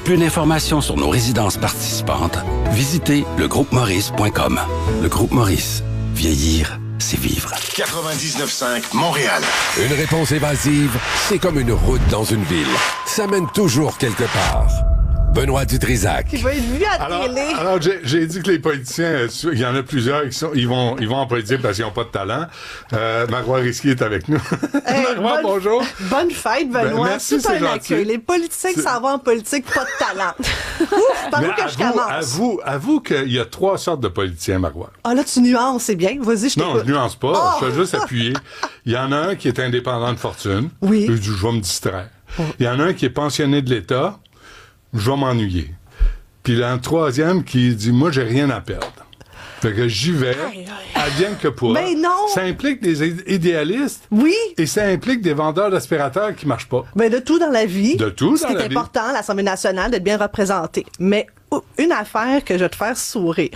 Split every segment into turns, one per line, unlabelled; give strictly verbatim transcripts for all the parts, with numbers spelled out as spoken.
plus d'informations sur nos résidences participantes, visitez le groupe maurice point com. Le Groupe Maurice. Vieillir, c'est vivre.
quatre-vingt-dix-neuf cinq Montréal.
Une réponse évasive, c'est comme une route dans une ville. Ça mène toujours quelque part. Benoît Dutrisac.
Il va être vu à
alors,
télé.
Alors, j'ai, j'ai dit que les politiciens, il y en a plusieurs, qui sont, ils, vont, ils vont en politique parce qu'ils n'ont pas de talent. Euh, Marois Risky est avec nous.
Hey,
Marois,
bonne,
bonjour.
Bonne fête, Benoît.
Ben, merci,
c'est
c'est
un
gentil.
accueil. Les politiciens qui
C'est...
s'en vont en politique, pas de talent. Ouf, par où que je commence?
Avoue, avoue qu'il y a trois sortes de politiciens, Marois.
Ah là, tu nuances, c'est bien. Vas-y, je t'écoute.
Non, je nuance pas.
Oh!
Je vais juste appuyer. Il y en a un qui est indépendant de fortune.
Oui.
Je, je vais me distraire. Oh. Il y en a un qui est pensionné de l'État. Je vais m'ennuyer. Puis il y a un troisième qui dit, moi, j'ai rien à perdre. Fait que j'y vais, advienne que pourra.
Mais non!
Ça implique des idéalistes.
Oui!
Et ça implique des vendeurs d'aspirateurs qui marchent pas.
Ben de tout dans la vie.
De tout dans la vie.
Ce qui est important, l'Assemblée nationale, d'être bien représentée. Mais une affaire que je vais te faire sourire.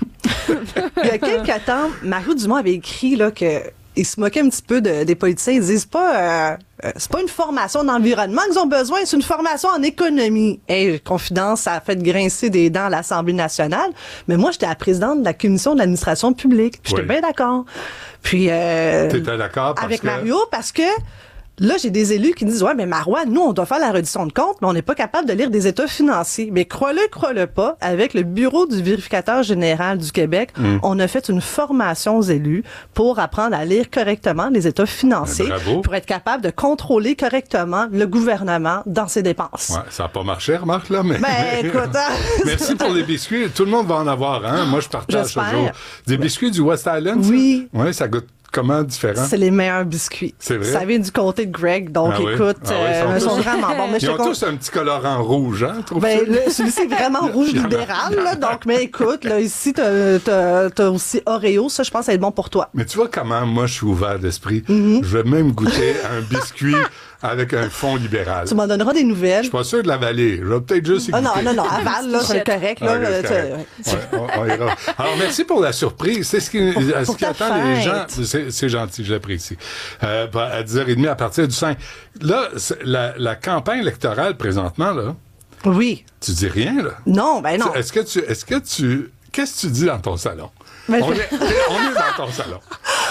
Il y a quelques temps, Mario Dumont avait écrit là, que il se moquait un petit peu de, des politiciens. Ils disent pas, euh, euh, c'est pas une formation d'environnement qu'ils ont besoin, c'est une formation en économie. Hey, confidence, ça a fait grincer des dents à l'Assemblée nationale. Mais moi, j'étais la présidente de la commission de l'administration publique. Puis j'étais
oui.
bien d'accord. Puis euh,
t'étais d'accord parce
avec
que...
Mario parce que là, j'ai des élus qui disent, ouais, mais Marois, nous, on doit faire la reddition de comptes, mais on n'est pas capable de lire des états financiers. Mais crois-le, crois-le pas, avec le Bureau du vérificateur général du Québec, mm. on a fait une formation aux élus pour apprendre à lire correctement les états financiers,
Bravo.
Pour être capable de contrôler correctement le gouvernement dans ses dépenses.
Ouais, ça n'a pas marché, remarque, là, mais...
Ben, écoute... Hein,
merci pour les biscuits. Tout le monde va en avoir, hein? Moi, je partage
J'espère.
toujours. Des biscuits du West Island,
oui.
Oui, ça goûte comment différent?
C'est les meilleurs biscuits.
C'est vrai?
Ça vient du comté de Greg, donc
ah oui?
écoute,
ah oui,
euh, ils sont,
tous...
vraiment bons. Mais
ils ont
con...
tous un petit colorant rouge, hein?
Ben, le, celui-ci est vraiment rouge libéral, là, donc, mais écoute, là, ici, t'as, t'as, t'as aussi Oreo, ça, je pense, ça va être bon pour toi.
Mais tu vois comment moi, je suis ouvert d'esprit. Mm-hmm. Je vais même goûter un biscuit avec un fond libéral.
Tu m'en donneras des nouvelles.
Je suis pas sûr de l'avaler. Je vais peut-être juste y
ah,
goûter.
Non, non, non, aval, là, c'est correct, là.
Okay,
tu...
correct. Ouais, on, on ira. Alors, merci pour la surprise. C'est ce qui,
pour,
ce
pour
qui attend
fête.
les gens. C'est, c'est gentil, je l'apprécie. Euh, à dix heures trente à partir du cinq. Là, la, la campagne électorale, présentement, là.
Oui.
Tu dis rien, là?
Non, ben non.
Est-ce que tu, est-ce que tu, qu'est-ce que tu dis dans ton salon?
Ben,
on, est, on est dans ton salon.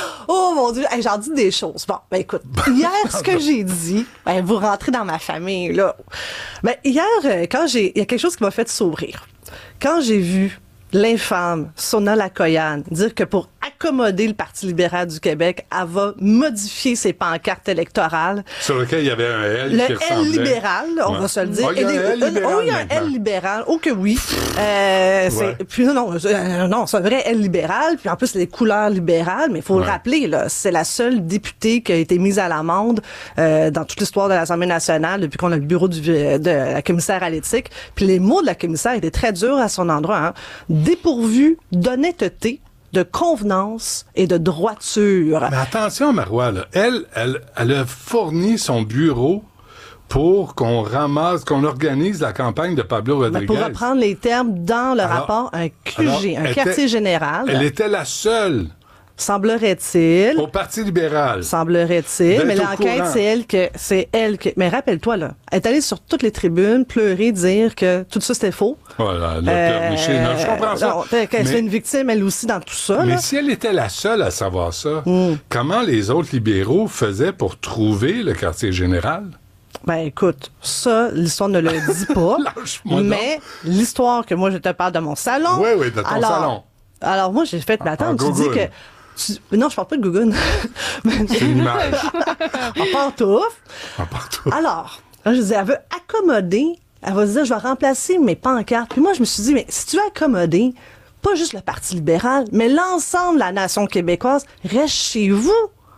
Oh mon Dieu, hey, j'en dis des choses. Bon, ben écoute, hier, ce que j'ai dit, ben vous rentrez dans ma famille, là. Ben hier, quand j'ai, il y a quelque chose qui m'a fait sourire. Quand j'ai vu l'infâme Sona Lakoyan dire que pour accommoder le Parti libéral du Québec, elle va modifier ses pancartes électorales.
Sur lequel il y avait un L
le
qui ressemblait.
L libéral, on ouais. va se le dire.
Oh, il y a un L libéral.
Oh, il y a un L libéral. Oh que oui. Euh, ouais. c'est, puis non, non, euh, non, c'est un vrai L libéral. Puis en plus, les couleurs libérales. Mais il faut ouais. le rappeler, là, c'est la seule députée qui a été mise à l'amende euh, dans toute l'histoire de l'Assemblée nationale depuis qu'on a le bureau du, de la commissaire à l'éthique. Puis les mots de la commissaire étaient très durs à son endroit. Hein. Dépourvu d'honnêteté, de convenance et de droiture.
Mais attention, Marois, là. Elle, elle, elle a fourni son bureau pour qu'on ramasse, qu'on organise la campagne de Pablo Rodriguez.
Mais pour reprendre les termes dans le alors, rapport, un Q G, alors, un quartier était, général.
Elle était la seule.
Semblerait-il.
Au Parti libéral.
Semblerait-il. Mais l'enquête, c'est elle que, c'est elle que, mais rappelle-toi, là. Elle est allée sur toutes les tribunes, pleurer, dire que tout ça, c'était faux.
Voilà, elle a pleurniché. Euh, non, je comprends ça.
Non, qu'elle mais, c'est une victime, elle aussi, dans tout ça,
Mais
là.
si elle était la seule à savoir ça,
mm.
comment les autres libéraux faisaient pour trouver le quartier général?
Ben écoute, ça, l'histoire ne le dit pas. Mais l'histoire que moi, je te parle de mon salon.
Oui, oui, de ton
alors,
salon.
Alors moi, j'ai fait, mais attends, tu dis que... Tu, non, je parle pas de Google.
C'est une image.
En pantoufle.
En pantoufle.
Alors, je disais, elle veut accommoder, elle va se dire, je vais remplacer mes pancartes. Puis moi, je me suis dit, mais si tu veux accommoder, pas juste le Parti libéral, mais l'ensemble de la nation québécoise, reste chez vous.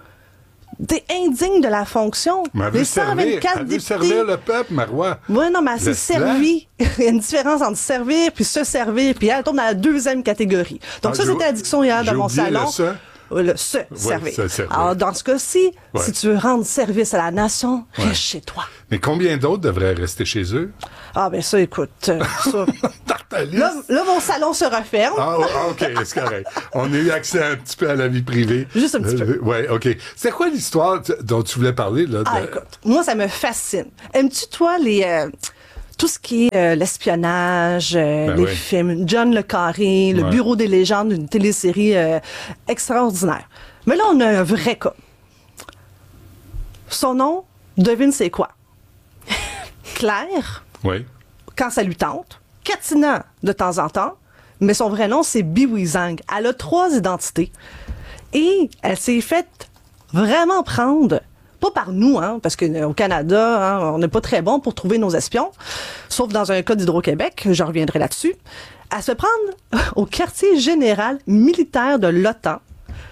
T'es indigne de la fonction.
Mais les cent vingt-quatre députés. Servir le peuple, Marois.
Oui, non, mais elle s'est servie. Il y a une différence entre servir puis se servir, puis elle tombe dans la deuxième catégorie. Donc ah, ça, c'était l'addiction hier dans mon salon.
Le se.
Le se
ouais,
servir.
Se servir.
Alors, dans ce cas-ci,
ouais.
si tu veux rendre service à la nation,
ouais.
reste chez toi.
Mais combien d'autres devraient rester chez eux?
Ah, ben ça, écoute. Euh, ça. là, là, mon salon se referme.
Ah, OK, c'est correct. On a eu accès un petit peu à la vie privée.
Juste un petit peu.
Euh, oui, OK. C'est quoi l'histoire t- dont tu voulais parler? Là, de...
Ah, écoute, moi, ça me fascine. Aimes-tu, toi, les... Euh, tout ce qui est euh, l'espionnage, euh,
Ben
les
oui.
films, John le Carré, le
Ouais.
Bureau des légendes, une télésérie euh, extraordinaire. Mais là, on a un vrai cas. Son nom, devine c'est quoi? Claire,
Oui.
quand ça lui tente. Katina, de temps en temps. Mais son vrai nom, c'est Biwi Zhang. Elle a trois identités. Et elle s'est faite vraiment prendre, pas par nous, hein, parce qu'au Canada, hein, on n'est pas très bon pour trouver nos espions, sauf dans un cas d'Hydro-Québec, je reviendrai là-dessus. Elle se prendre au quartier général militaire de l'OTAN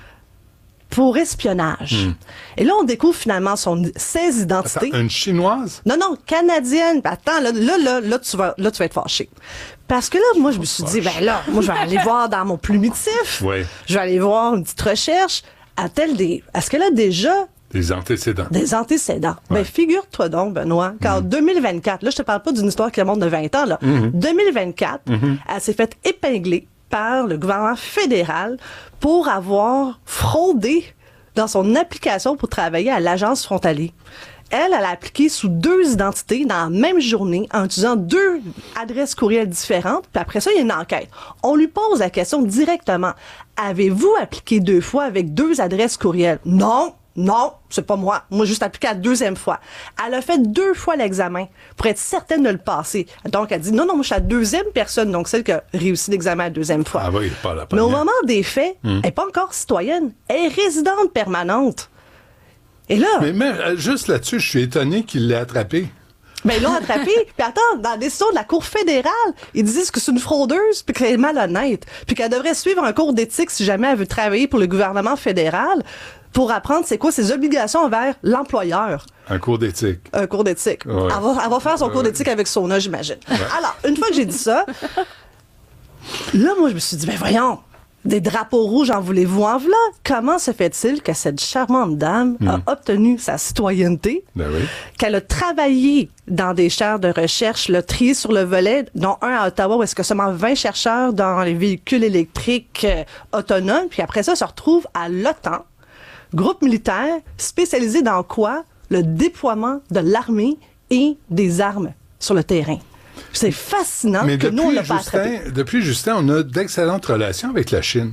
pour espionnage.
Hmm.
Et là, on découvre finalement son, ses identités.
Attends, une Chinoise?
Non, non, canadienne. Attends, là, là, là, là, tu vas, là, tu vas être fâché. Parce que là, moi, je me suis dit, ben là, moi, je vais aller voir dans mon plumitif.
Oui.
Je vais aller voir une petite recherche. A-t-elle des, est-ce qu'elle a déjà
Des antécédents.
des antécédents?
Ouais.
Ben, figure-toi donc, Benoît, qu'en deux mille vingt-quatre, là, je te parle pas d'une histoire qui remonte de vingt ans, là. deux mille vingt-quatre, elle s'est faite épingler par le gouvernement fédéral pour avoir fraudé dans son application pour travailler à l'agence frontalier. Elle, elle a appliqué sous deux identités dans la même journée en utilisant deux adresses courriels différentes. Puis après ça, il y a une enquête. On lui pose la question directement. Avez-vous appliqué deux fois avec deux adresses courriels? Non. Non, c'est pas moi. Moi, juste appliqué la deuxième fois. Elle a fait deux fois l'examen pour être certaine de le passer. Donc, elle dit, non, non, moi, je suis la deuxième personne, donc celle qui a réussi l'examen la deuxième fois.
Ah oui, pas la
Mais au
première.
moment des faits, elle n'est pas encore citoyenne. Elle est résidente permanente. Et là,
Mais même, euh, juste là-dessus, je suis étonné qu'il l'ait attrapée.
ben, ils l'ont attrapée. Puis attends, dans la décision de la Cour fédérale, ils disent que c'est une fraudeuse puis qu'elle est malhonnête. Puis qu'elle devrait suivre un cours d'éthique si jamais elle veut travailler pour le gouvernement fédéral pour apprendre c'est quoi ses obligations envers l'employeur.
Un cours d'éthique.
Un cours d'éthique.
Ouais.
Elle, va, elle va faire son
Ouais.
cours d'éthique avec Sona, j'imagine. Alors, une fois que j'ai dit ça, là, moi, je me suis dit, ben voyons, des drapeaux rouges en voulez-vous en v'là? Comment se fait-il que cette charmante dame a obtenu sa citoyenneté,
Ben oui.
qu'elle a travaillé dans des chaires de recherche, le trié sur le volet, dont un à Ottawa, où est-ce que seulement vingt chercheurs dans les véhicules électriques euh, autonomes, puis après ça, se retrouve à l'OTAN, groupe militaire spécialisé dans quoi? Le déploiement de l'armée et des armes sur le terrain. C'est fascinant
Mais
que nous, on
depuis
l'a pas attrapé.
Justin, depuis Justin, on a d'excellentes relations avec la Chine.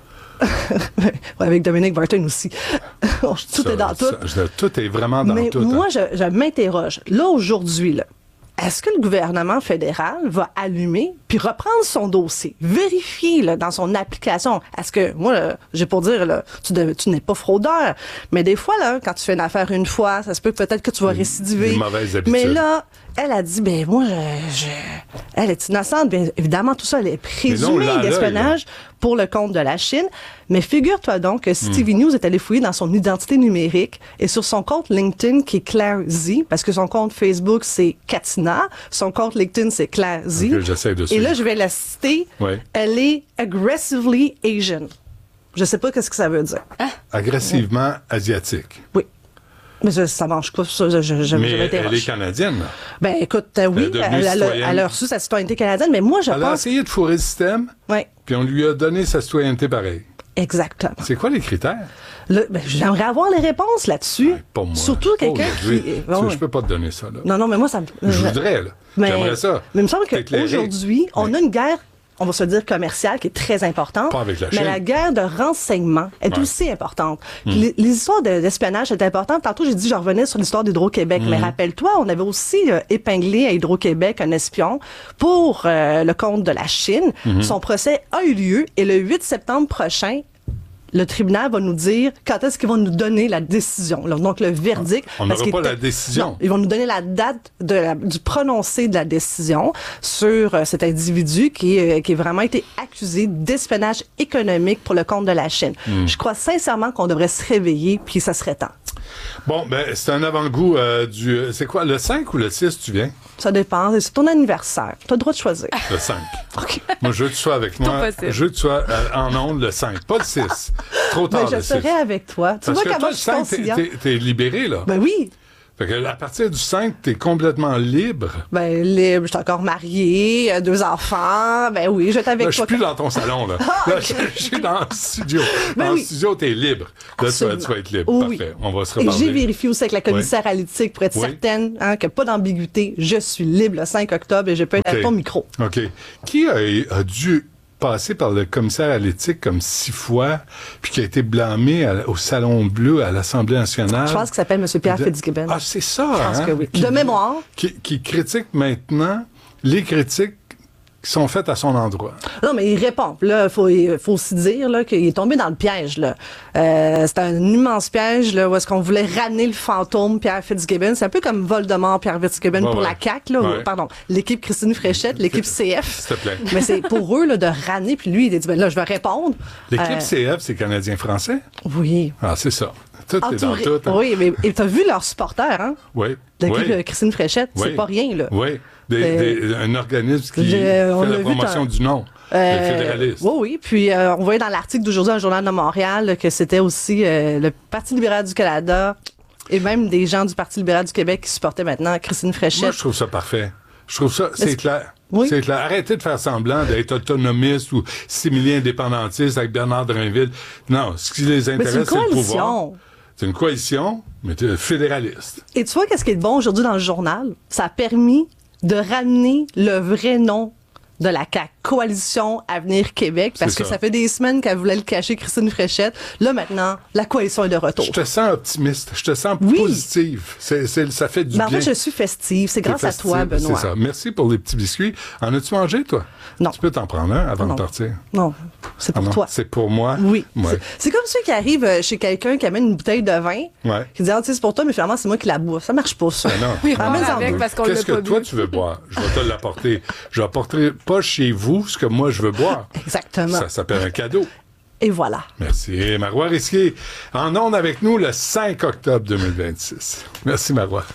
Ouais, avec Dominique Barton aussi. tout
Ça,
est dans tout.
ça, je- tout est vraiment dans
Mais
tout.
moi,
hein.
je, je m'interroge. Là, aujourd'hui, là, est-ce que le gouvernement fédéral va allumer puis reprendre son dossier, vérifier là, dans son application? Est-ce que, moi, là, j'ai pour dire, là, tu, dev- tu n'es pas fraudeur, mais des fois, là, quand tu fais une affaire une fois, ça se peut peut-être que tu vas récidiver.
des mauvaises habitudes.
Mais là, elle a dit, ben moi, je, je- elle est innocente. Bien évidemment, tout ça, elle est
Mais là, on
présumée
l'a à l'œil,
d'espionnage pour le compte de la Chine. Mais figure-toi donc que C T V News est allé fouiller dans son identité numérique et sur son compte LinkedIn qui est Claire Z, parce que son compte Facebook, c'est Katina. Son compte LinkedIn, c'est Claire Z.
Ok, j'essaie de
Et
suivre.
là, je vais la citer.
Ouais.
Elle est aggressively Asian. Je sais pas qu'est-ce que ça veut dire.
Agressivement asiatique.
Oui. Mais ça, ça mange pas, ça, je, je, je
Mais elle
m'interroge.
est canadienne. là.
Ben écoute, euh, oui,
Elle est
elle,
devenue
elle a,
citoyenne.
elle a reçu sa citoyenneté canadienne, mais moi, je
Elle a
pense...
essayé de fourrer le système,
Oui,
puis on lui a donné sa citoyenneté pareil.
exactement.
C'est quoi les critères?
Là, ben, j'aimerais avoir les réponses là-dessus.
Ouais, pas moi.
Surtout
Pas
quelqu'un
aujourd'hui.
qui...
Tu sais,
Ouais.
Je peux pas te donner ça. Là.
Non, non, mais moi, ça me...
Je voudrais, là.
Mais,
J'aimerais ça.
mais il me semble
T'éclairer.
qu'aujourd'hui, on
Mais
a une guerre, on va se dire commerciale, qui est très importante.
Pas avec la
mais
Chine.
la guerre de renseignement est
Ouais.
aussi importante. Puis Les, les histoires de- d'espionnage sont importantes. Tantôt, j'ai dit, je revenais sur l'histoire d'Hydro-Québec. Mais rappelle-toi, on avait aussi euh, épinglé à Hydro-Québec un espion pour euh, le compte de la Chine. Son procès a eu lieu et le huit septembre prochain, le tribunal va nous dire quand est-ce qu'ils vont nous donner la décision. Là, donc, le verdict.
On
parce
n'aura
qu'il
pas
était-
la décision.
Non, ils vont nous donner la date de la- du prononcé de la décision sur euh, cet individu qui, est, euh, qui a vraiment été accusé d'espionnage économique pour le compte de la Chine.
Hmm.
Je crois sincèrement qu'on devrait se réveiller, puis ça serait temps.
Bon, ben, c'est un avant-goût euh, du... C'est quoi, le cinq ou le six, tu viens?
Ça dépend. C'est ton anniversaire. Tu as le droit de choisir.
Le cinq.
OK.
Moi, je veux que tu sois avec moi.
possible.
Je veux que tu sois euh, en ondes le cinq, pas le six. Trop tard,
Ben, je
le six.
serai avec toi. Tu
Parce
vois
que
comment
toi,
je
le
suis
cinq, t'es,
conciliante.
t'es- t'es libéré, là.
Ben oui.
Fait que à partir du cinq, t'es complètement libre.
Ben, libre, je suis encore mariée, deux enfants. Ben oui, je vais être avec
Là, je
toi.
suis plus dans ton salon, là.
Ah,
Là,
okay.
je, je suis dans le studio.
Ben
dans
oui.
le studio, t'es libre. Là, tu vas, tu vas être libre.
Oui.
Parfait. On va se
Et
reparler.
j'ai vérifié aussi avec la commissaire
oui.
à l'éthique pour être
oui.
certaine hein, qu'il n'y a pas d'ambiguïté. Je suis libre le cinq octobre et je peux être
okay.
à ton micro.
OK. Qui a, a dû passer par le commissaire à l'éthique comme six fois, puis qui a été blâmé à, au Salon Bleu à l'Assemblée nationale?
Je pense qu'il s'appelle M. Pierre
de...
Fitzgibbon.
Ah, c'est ça,
Je pense
hein?
que oui.
Qui,
de mémoire.
Qui, qui critique maintenant les critiques qui sont faites à son endroit.
Non, mais il répond. Là, il faut, faut aussi dire là, qu'il est tombé dans le piège. Là. Euh, c'est un immense piège là, où est-ce qu'on voulait ramener le fantôme Pierre Fitzgibbon. C'est un peu comme Voldemort Pierre Fitzgibbon
ouais,
pour
ouais.
la C A Q. Là,
ouais.
ou, pardon, l'équipe Christine Fréchette, l'équipe C F.
S'il te plaît.
Mais c'est pour eux là, de ramener. Puis lui, il a dit, ben là, je vais répondre.
L'équipe
euh,
C F, c'est Canadien-Français?
Oui.
Ah, c'est ça. Tout
Entouré.
est dans tout. Hein?
Oui, mais et t'as vu leurs supporters, hein?
Oui.
L'équipe
oui.
de Christine Fréchette,
oui.
c'est pas rien, là.
Oui. Des, des, un organisme qui
Je,
fait la promotion
vu,
du nom.
Euh,
le fédéraliste.
Oui, oui. Puis euh, on voyait dans l'article d'aujourd'hui dans le Journal de Montréal là, que c'était aussi euh, le Parti libéral du Canada et même des gens du Parti libéral du Québec qui supportaient maintenant Christine Fréchette.
Moi, je trouve ça parfait. Je trouve ça, c'est
Est-ce...
clair.
Oui.
C'est clair. Arrêtez de faire semblant d'être autonomiste ou simili indépendantiste avec Bernard Drinville. Non, ce qui les intéresse, c'est, c'est le pouvoir. C'est une coalition, mais tu es fédéraliste.
Et tu vois, qu'est-ce qui est bon aujourd'hui dans le journal? Ça a permis de ramener le vrai nom de la C A Q, Coalition Avenir Québec, parce c'est que ça. ça fait des semaines qu'elle voulait le cacher, Christine Fréchette. Là, maintenant, la coalition est de retour.
Je te sens optimiste, je te sens
oui.
positive. C'est, c'est, ça fait du
ben,
bien.
En fait, je suis festive. C'est grâce
festive,
à toi, Benoît.
C'est ça. Merci pour les petits biscuits. En as-tu mangé, toi?
Non.
Tu peux t'en prendre un avant
non.
de partir.
Non, c'est pour
ah non,
toi.
C'est pour moi?
Oui.
Ouais.
C'est, c'est comme ceux qui arrivent chez quelqu'un qui amène une bouteille de vin,
ouais.
qui dit, ah, tu sais, c'est pour toi, mais finalement, c'est moi qui la bois. Ça marche pas, ça.
Ben non.
Oui,
non.
non. Avec parce qu'on
Qu'est-ce
l'a
que
pas
toi,
bu.
tu veux boire? Je vais te l'apporter. Je n'apporterai pas chez vous ce que moi, je veux boire.
Exactement.
Ça s'appelle un cadeau.
Et voilà.
Merci. Et Marois Risquier, en ondes avec nous le cinq octobre deux mille vingt-six. Merci, Marois.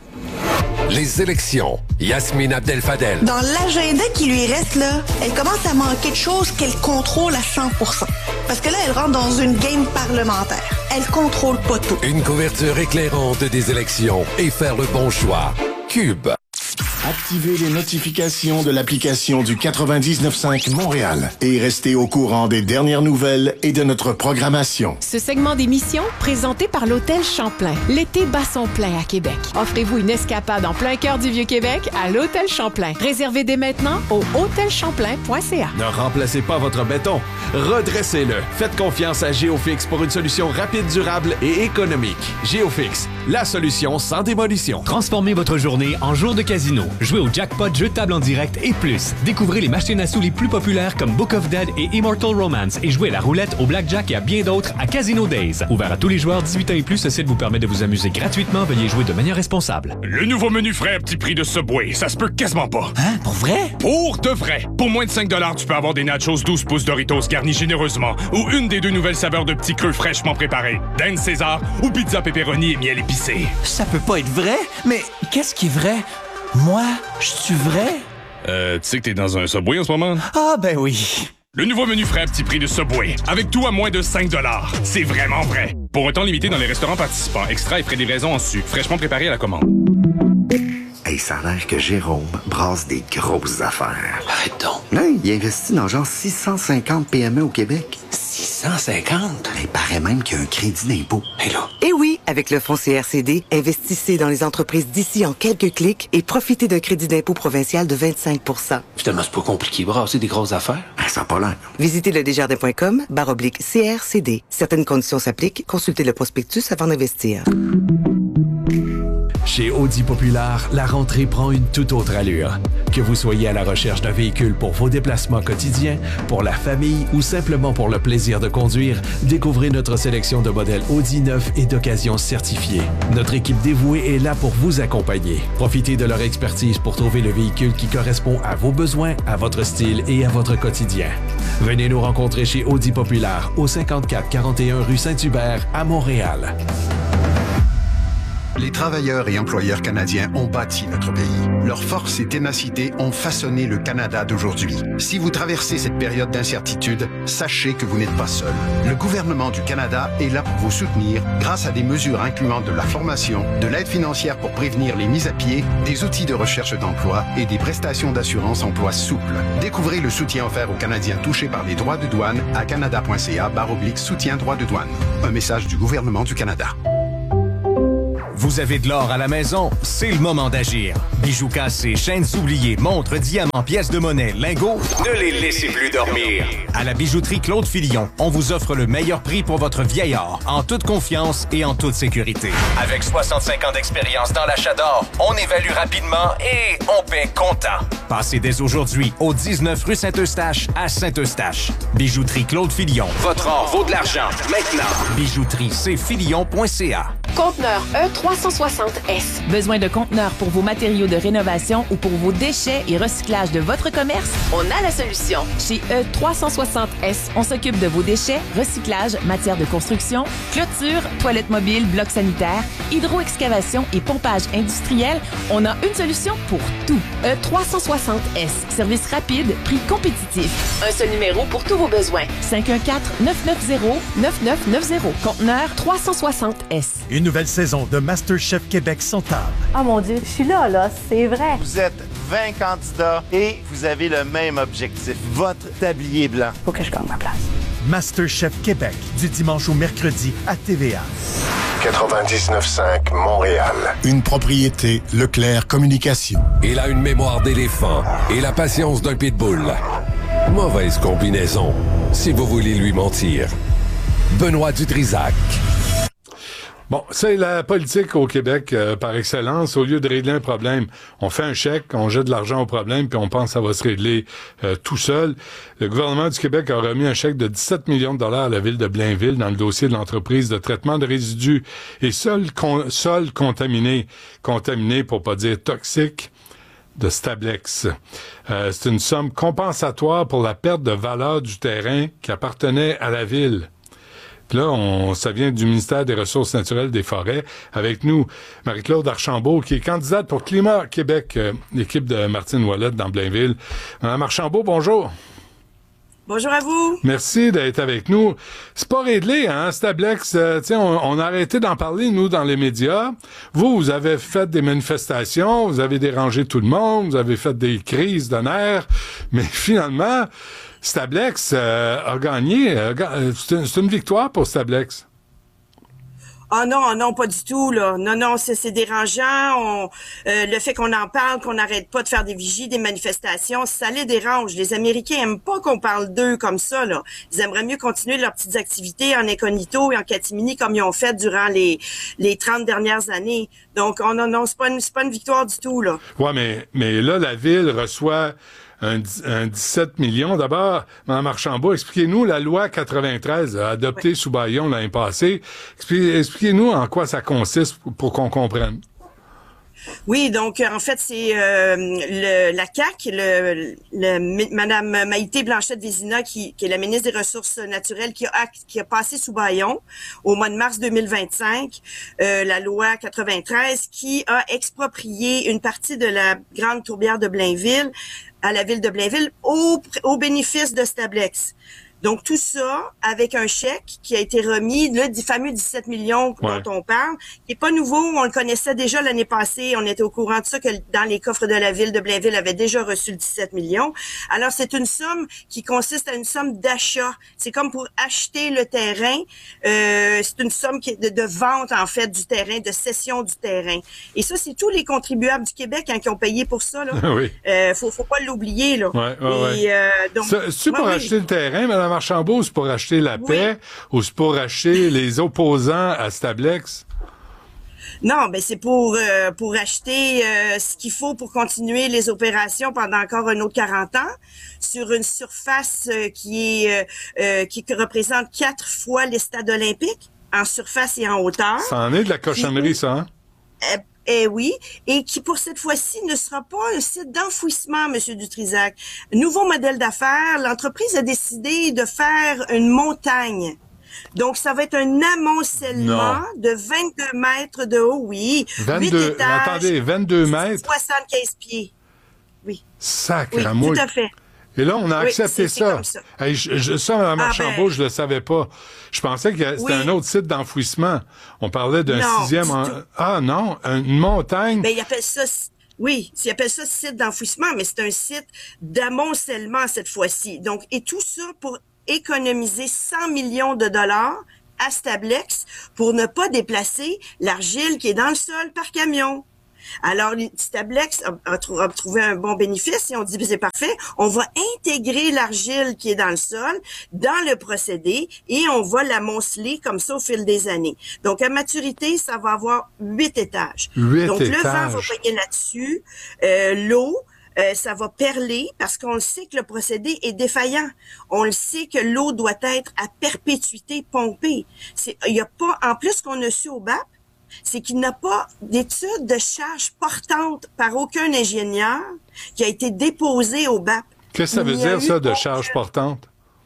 Les élections. Yasmine Abdel-Fadel.
Dans l'agenda qui lui reste, là, elle commence à manquer de choses qu'elle contrôle à cent pour cent. Parce que là, elle rentre dans une game parlementaire. Elle contrôle pas tout.
Une couverture éclairante des élections et faire le bon choix. Cube.
Activez les notifications de l'application du quatre-vingt-dix-neuf cinq Montréal et restez au courant des dernières nouvelles et de notre programmation.
Ce segment d'émission, présenté par l'Hôtel Champlain. L'été bat son plein à Québec. Offrez-vous une escapade en plein cœur du Vieux-Québec à l'Hôtel Champlain. Réservez dès maintenant au hôtel champlain point c a.
Ne remplacez pas votre béton. Redressez-le. Faites confiance à Géofix pour une solution rapide, durable et économique. Géofix, la solution sans démolition.
Transformez votre journée en jour de casino. Jouez au jackpot, jeux de table en direct et plus. Découvrez les machines à sous les plus populaires comme Book of Dead et Immortal Romance et jouez à la roulette, au blackjack et à bien d'autres à Casino Days. Ouvert à tous les joueurs dix-huit ans et plus, ce site vous permet de vous amuser gratuitement. Veuillez jouer de manière responsable.
Le nouveau menu frais à petit prix de Subway, ça se peut quasiment pas.
Hein? Pour vrai?
Pour de vrai. Pour moins de cinq dollars, tu peux avoir des nachos douze pouces Doritos garnis généreusement ou une des deux nouvelles saveurs de petits creux fraîchement préparés. Dinde César ou pizza pepperoni et miel épicé.
Ça peut pas être vrai, mais qu'est-ce qui est vrai? Moi, je suis vrai?
Euh, tu sais que t'es dans un Subway en ce moment?
Ah, ben oui.
Le nouveau menu frais à petit prix de Subway. Avec tout à moins de cinq dollars. C'est vraiment vrai. Pour un temps limité dans les restaurants participants, extra et frais de livraison en sucre, fraîchement préparé à la commande.
Hey, ça a l'air que Jérôme brasse des grosses affaires.
Arrête donc.
Là, il investit dans genre six cent cinquante P M E au Québec.
six cent cinquante?
Il paraît même qu'il y a un crédit d'impôt.
Hé là.
Et oui, avec le fonds C R C D, investissez dans les entreprises d'ici en quelques clics et profitez d'un crédit d'impôt provincial de vingt-cinq pour cent.
Finalement, c'est pas compliqué. Brasser des grosses affaires.
Ah, ça n'a pas l'air.
Visitez le desjardins point com, barre oblique C R C D. Certaines conditions s'appliquent. Consultez le prospectus avant d'investir.
Chez Audi Populaire, la rentrée prend une toute autre allure. Que vous soyez à la recherche d'un véhicule pour vos déplacements quotidiens, pour la famille ou simplement pour le plaisir de conduire, découvrez notre sélection de modèles Audi neufs et d'occasion certifiés. Notre équipe dévouée est là pour vous accompagner. Profitez de leur expertise pour trouver le véhicule qui correspond à vos besoins, à votre style et à votre quotidien. Venez nous rencontrer chez Audi Populaire au cinquante-quatre quarante et un rue Saint-Hubert à Montréal.
Les travailleurs et employeurs canadiens ont bâti notre pays. Leur force et ténacité ont façonné le Canada d'aujourd'hui. Si vous traversez cette période d'incertitude, sachez que vous n'êtes pas seul. Le gouvernement du Canada est là pour vous soutenir grâce à des mesures incluant de la formation, de l'aide financière pour prévenir les mises à pied, des outils de recherche d'emploi et des prestations d'assurance emploi souples. Découvrez le soutien offert aux Canadiens touchés par les droits de douane à canada.ca barre oblique soutien droits de douane. Un message du gouvernement du Canada.
Vous avez de l'or à la maison? C'est le moment d'agir. Bijoux cassés, chaînes oubliées, montres, diamants, pièces de monnaie, lingots, ne les laissez plus dormir. À la bijouterie Claude Filion, on vous offre le meilleur prix pour votre vieil or, en toute confiance et en toute sécurité. Avec soixante-cinq ans d'expérience dans l'achat d'or, on évalue rapidement et on paie comptant. Passez dès aujourd'hui au dix-neuf rue Saint-Eustache à Saint-Eustache. Bijouterie Claude Filion. Votre or vaut de l'argent maintenant. Bijouterie c filion point c a.
Conteneur E trois cent soixante S. Besoin de conteneurs pour vos matériaux de rénovation ou pour vos déchets et recyclage de votre commerce? On a la solution. Chez E trois cent soixante S, on s'occupe de vos déchets, recyclage, matières de construction, clôture, toilettes mobiles, blocs sanitaires, hydro-excavation et pompage industriel. On a une solution pour tout. E trois cent soixante S. Service rapide, prix compétitif. Un seul numéro pour tous vos besoins. cinq un quatre, neuf neuf zéro, neuf neuf neuf zéro. Conteneur trois cent soixante S.
Une nouvelle saison de MasterChef Québec s'entame.
Oh mon Dieu, je suis là, là, c'est vrai.
Vous êtes vingt candidats et vous avez le même objectif, votre tablier blanc.
Faut que je gagne ma place.
MasterChef Québec, du dimanche au mercredi à T V A.
quatre-vingt-dix-neuf cinq Montréal. Une propriété Leclerc Communication.
Il a une mémoire d'éléphant et la patience d'un pitbull. Mauvaise combinaison, si vous voulez lui mentir. Benoît Dutrisac.
Bon, c'est la politique au Québec euh, par excellence. Au lieu de régler un problème, on fait un chèque, on jette de l'argent au problème, puis on pense que ça va se régler euh, tout seul. Le gouvernement du Québec a remis un chèque de dix-sept millions de dollars à la ville de Blainville dans le dossier de l'entreprise de traitement de résidus et sol, con, sol contaminé, contaminé pour pas dire toxique, de Stablex. Euh, c'est une somme compensatoire pour la perte de valeur du terrain qui appartenait à la ville. Là, on, ça vient du ministère des Ressources naturelles des Forêts. Avec nous, Marie-Claude Archambault, qui est candidate pour Climat Québec, euh, l'équipe de Martine Ouellette dans Blainville. Madame Archambault, bonjour.
Bonjour à vous.
Merci d'être avec nous. C'est pas réglé, hein, Stablex. Euh, tiens, on, on a arrêté d'en parler, nous, dans les médias. Vous, vous avez fait des manifestations, vous avez dérangé tout le monde, vous avez fait des crises de nerfs, mais finalement... Stablex euh, a gagné. Euh, c'est, une, c'est une victoire pour Stablex.
Ah non, non, pas du tout, là. Non, non, c'est, c'est dérangeant. On, euh, le fait qu'on en parle, qu'on n'arrête pas de faire des vigies, des manifestations, ça les dérange. Les Américains aiment pas qu'on parle d'eux comme ça, là. Ils aimeraient mieux continuer leurs petites activités en incognito et en catimini comme ils ont fait durant les les trente dernières années. Donc, oh, non, non, c'est pas une, c'est pas une victoire du tout, là.
Ouais, mais, mais là, la ville reçoit un, un dix-sept millions. D'abord, Mme Archambault, expliquez-nous la loi quatre-vingt-treize, adoptée oui. sous Baillon l'année passée. Expliquez, expliquez-nous en quoi ça consiste pour, pour qu'on comprenne.
Oui, donc en fait c'est euh, le, la C A Q, le, le Madame Maïté Blanchette-Vézina, qui, qui est la ministre des Ressources naturelles, qui a, qui a passé sous Baillon au mois de mars deux mille vingt-cinq euh, la loi quatre-vingt-treize qui a exproprié une partie de la grande tourbière de Blainville à la ville de Blainville au, au bénéfice de Stablex. Donc, tout ça avec un chèque qui a été remis, le fameux dix-sept millions ouais. dont on parle, qui est pas nouveau, on le connaissait déjà l'année passée, on était au courant de ça, que dans les coffres de la ville de Blainville avait déjà reçu le dix-sept millions. Alors, c'est une somme qui consiste à une somme d'achat. C'est comme pour acheter le terrain, euh, c'est une somme qui est de, de vente, en fait, du terrain, de cession du terrain. Et ça, c'est tous les contribuables du Québec hein, qui ont payé pour ça, là.
oui.
Euh, faut, faut pas l'oublier, là.
Ouais, ouais,
Et,
ouais.
euh, donc,
c'est, c'est pour
ouais,
acheter
oui.
le terrain, Mme Archambault, c'est pour acheter la paix oui. ou c'est pour acheter les opposants à Stablex?
Non, ben c'est pour euh, pour acheter euh, ce qu'il faut pour continuer les opérations pendant encore un autre quarante ans sur une surface euh, qui est euh, euh, qui représente quatre fois les stades olympiques en surface et en hauteur.
Ça en est de la cochonnerie, qui, ça, hein?
Euh, Eh oui, et qui pour cette fois-ci ne sera pas un site d'enfouissement, Monsieur Dutrisac. Nouveau modèle d'affaires, l'entreprise a décidé de faire une montagne Donc, ça va être un amoncellement
Non.
de vingt-deux mètres de haut, oui.
vingt-deux,
huit étages,
attendez, vingt-deux mètres?
soixante-quinze pieds. Oui.
Sacre
Oui,
à moi.
tout à fait.
Et là, on a
Oui,
accepté
c'est- c'est
ça.
comme ça.
Hey, je, je, ça, Mme
Ah,
Archambault,
ben-
je le savais pas. Je pensais que c'était
Oui.
un autre site d'enfouissement. On parlait d'un
Non,
sixième...
du
En...
tout.
Ah non, une montagne.
Ben, ils appellent ça, oui, ils appellent ça site d'enfouissement, mais c'est un site d'amoncellement cette fois-ci. Donc, et tout ça pour économiser cent millions de dollars à Stablex pour ne pas déplacer l'argile qui est dans le sol par camion. Alors, Stablex a, a, trou- a trouvé un bon bénéfice et on dit, c'est parfait, on va intégrer l'argile qui est dans le sol dans le procédé et on va l'amonceler comme ça au fil des années. Donc, à maturité, ça va avoir huit étages.
Huit
Donc, le vent va
étages.
payer là-dessus. Euh, l'eau, euh, ça va perler parce qu'on le sait que le procédé est défaillant. On le sait que l'eau doit être à perpétuité pompée. C'est, il y a pas, en plus ce qu'on a su au B A P, c'est qu'il n'a pas d'étude de charge portante par aucun ingénieur qui a été déposé au B A P.
Qu'est-ce que ça veut
Il n'y a
dire,
eu
ça, de
aucun-
charge portante?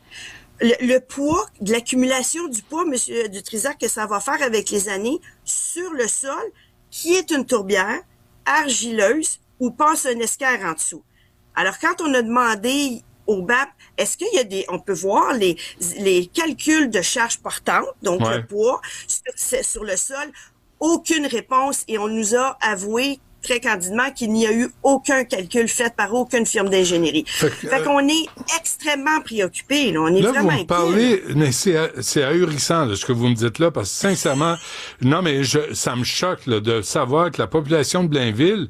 Le, le poids, de l'accumulation du poids, Monsieur Dutrisac, que ça va faire avec les années sur le sol, qui est une tourbière argileuse où passe un escaire en dessous. Alors, quand on a demandé au B A P, est-ce qu'il y a des, on peut voir les, les calculs de charge portante, donc
Ouais.
le poids sur, sur le sol, aucune réponse et on nous a avoué très candidement qu'il n'y a eu aucun calcul fait par aucune firme d'ingénierie.
Fait
Fait,
que, euh,
qu'on est extrêmement préoccupés, là. On est
Là,
vraiment
vous me
inquiets,
parlez, mais c'est, c'est ahurissant, là, ce que vous me dites là, parce que sincèrement, non, mais je, ça me choque, là, de savoir que la population de Blainville,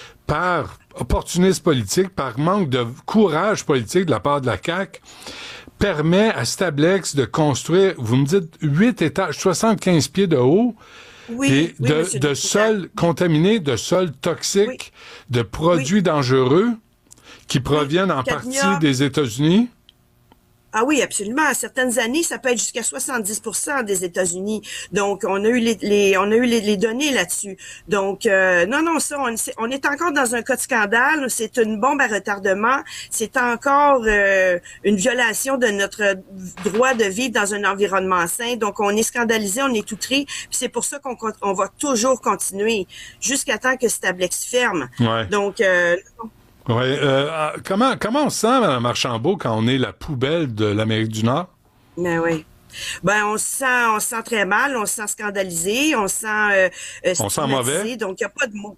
par opportunisme politique, par manque de courage politique de la part de la C A Q, permet à Stablex de construire, vous me dites, huit étages, soixante-quinze pieds de haut,
Oui,
et
oui,
de,
monsieur
de
Dutrisac.
sols contaminés, de sols toxiques, de produits dangereux qui proviennent en
cadmium.
partie des États-Unis.
Ah oui, absolument. À certaines années, ça peut être jusqu'à soixante-dix pour cent des États-Unis. Donc, on a eu les, les on a eu les, les données là-dessus. Donc, euh, non, non, ça, on, c'est- on est encore dans un cas de scandale. C'est une bombe à retardement. C'est encore euh, une violation de notre droit de vivre dans un environnement sain. Donc, on est scandalisé, on est outré. Puis c'est pour ça qu'on con- on va toujours continuer jusqu'à temps que Stablex ferme.
Ouais.
Donc, euh,
Ouais, euh, comment, comment on se sent, Mme Archambault, quand on est la poubelle de l'Amérique du Nord?
Ben oui. Ben on se sent, on se sent très mal, on se sent scandalisé, on se sent, euh, euh,
On sent
stigmatisé,
mauvais?
donc il n'y a pas de mots.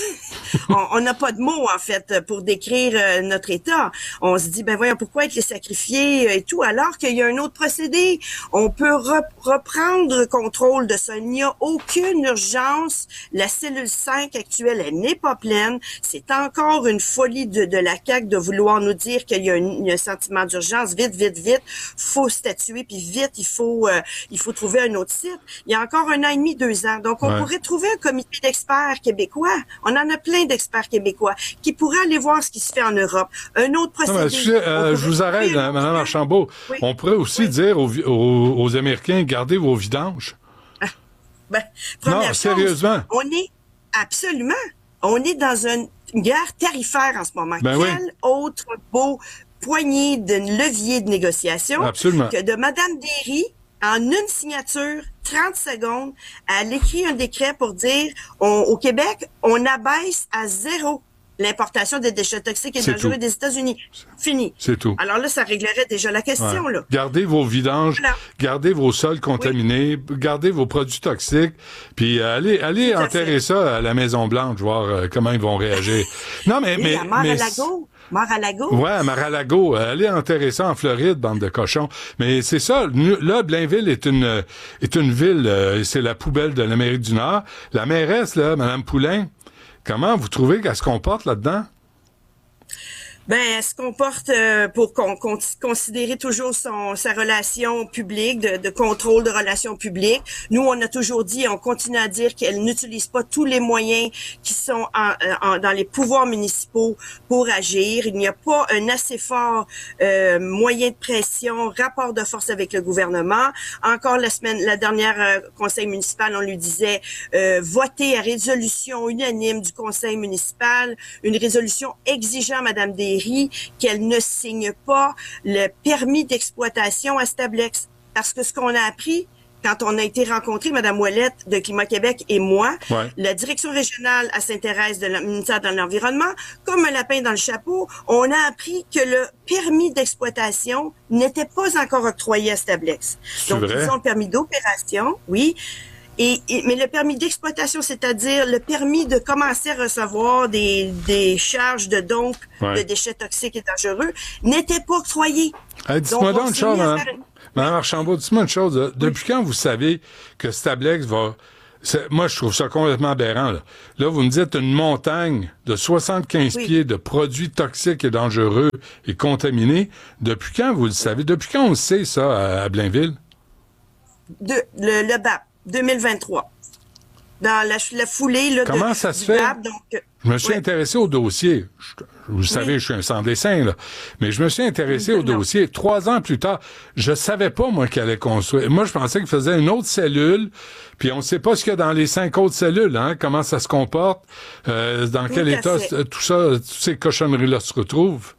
on on n'a pas de mots en fait pour décrire euh, notre état. On se dit ben voyons pourquoi être les sacrifiés euh, et tout alors qu'il y a un autre procédé. On peut re- reprendre contrôle de ça. Il n'y a aucune urgence. La cellule cinq actuelle elle n'est pas pleine. C'est encore une folie de, de la C A Q de vouloir nous dire qu'il y a un, il y a un sentiment d'urgence. Vite, vite, vite, faut statuer puis vite il faut euh, il faut trouver un autre site. Il y a encore un an et demi, deux ans. Donc on
Ouais.
pourrait trouver un comité d'experts québécois. On en a plein d'experts québécois qui pourraient aller voir ce qui se fait en Europe. Un autre
Non,
procédé.
mais, excusez, euh,
On
je vous
pourrait
arrête,
trouver un
Mme
autre-
Archambault.
Oui.
On pourrait aussi dire aux, vi- aux, aux Américains, gardez vos vidanges.
Ben, première
Non,
chose,
sérieusement.
On est absolument. On est dans une guerre tarifaire en ce moment.
Ben oui.
Quel autre beau poignée de levier de négociation
Absolument.
que de Mme Derry, en une signature, trente secondes, elle écrit un décret pour dire on- au Québec, on abaisse à zéro l'importation des déchets toxiques et
C'est
dangereux
tout.
des États-Unis. Fini.
C'est tout.
Alors là, ça réglerait déjà la question,
Ouais.
là.
Gardez vos vidanges,
Voilà.
gardez vos sols contaminés, gardez vos produits toxiques, puis euh, allez, allez
Tout à
enterrer
fait.
ça à la Maison-Blanche, voir euh, comment ils vont réagir. Non, mais...
Oui,
mais,
à
mais
Mar-a-Lago. Mar-a-Lago.
Ouais, à Mar-a-Lago. Euh, allez enterrer ça en Floride, bande de cochons. Mais c'est ça. nous- Là, Blainville est une euh, est une ville, euh, c'est la poubelle de l'Amérique du Nord. La mairesse, là, Mme Poulain, comment vous trouvez qu'elle se comporte là-dedans?
Ben, elle se comporte euh, pour con- con- considérer toujours son sa relation publique, de, de contrôle de relations publiques. Nous, on a toujours dit, on continue à dire qu'elle n'utilise pas tous les moyens qui sont en, en- dans les pouvoirs municipaux pour agir. Il n'y a pas un assez fort euh, moyen de pression, rapport de force avec le gouvernement. Encore la semaine, la dernière euh, conseil municipal, on lui disait euh, voter à résolution unanime du conseil municipal, une résolution exigeant Mme Derry qu'elle ne signe pas le permis d'exploitation à Stablex. Parce que ce qu'on a appris, quand on a été rencontrés, Mme Ouellette de Climat Québec et moi, ouais. la direction régionale à Sainte-Thérèse de la ministère de l'Environnement, comme un lapin dans le chapeau, on a appris que le permis d'exploitation n'était pas encore octroyé à Stablex.
C'est
Donc,
vrai?
ils ont le permis d'opération, oui. Et, et, mais le permis d'exploitation, c'est-à-dire le permis de commencer à recevoir des, des charges de dompe ouais. de déchets toxiques et dangereux, n'était pas octroyé.
Hey, dis-moi donc une chose, Mme Mme Archambault, dis-moi une chose. Là. Depuis oui. quand vous savez que Stablex va... C'est, moi, je trouve ça complètement aberrant. Là, là vous me dites une montagne de soixante-quinze oui. pieds de produits toxiques et dangereux et contaminés. Depuis quand vous le savez? Depuis quand on sait ça à, à Blainville?
De, le, le B A P, deux mille vingt-trois. Dans la, la foulée là,
Comment
de,
ça se fait? B A P, donc, je me suis oui. intéressé au dossier. Je, vous oui. savez, je suis un sans-dessin, là. Mais je me suis intéressé oui, au non. dossier. Trois ans plus tard, je savais pas, moi, qu'il allait construire. Moi, je pensais qu'il faisait une autre cellule, puis on ne sait pas ce qu'il y a dans les cinq autres cellules, hein, comment ça se comporte, euh, dans tout quel état fait. tout ça, toutes ces cochonneries-là se retrouvent.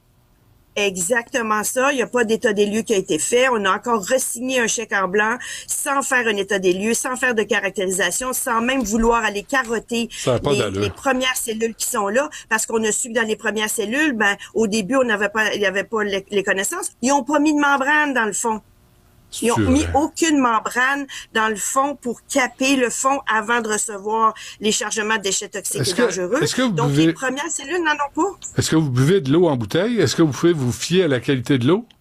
Exactement ça. Il n'y a pas d'état des lieux qui a été fait. On a encore re-signé un chèque en blanc sans faire un état des lieux, sans faire de caractérisation, sans même vouloir aller carotter les, les premières cellules qui sont là, parce qu'on a su que dans les premières cellules, ben au début, on n'avait pas, il n'y avait pas les, les connaissances. Ils n'ont pas mis de membrane dans le fond. Ils n'ont mis aucune membrane dans le fond pour caper le fond avant de recevoir les chargements de déchets toxiques est-ce et que, dangereux.
Est-ce que vous
Donc,
buvez...
les premières cellules n'en ont pas.
Est-ce que vous buvez de l'eau en bouteille? Est-ce que vous pouvez vous fier à la qualité de l'eau?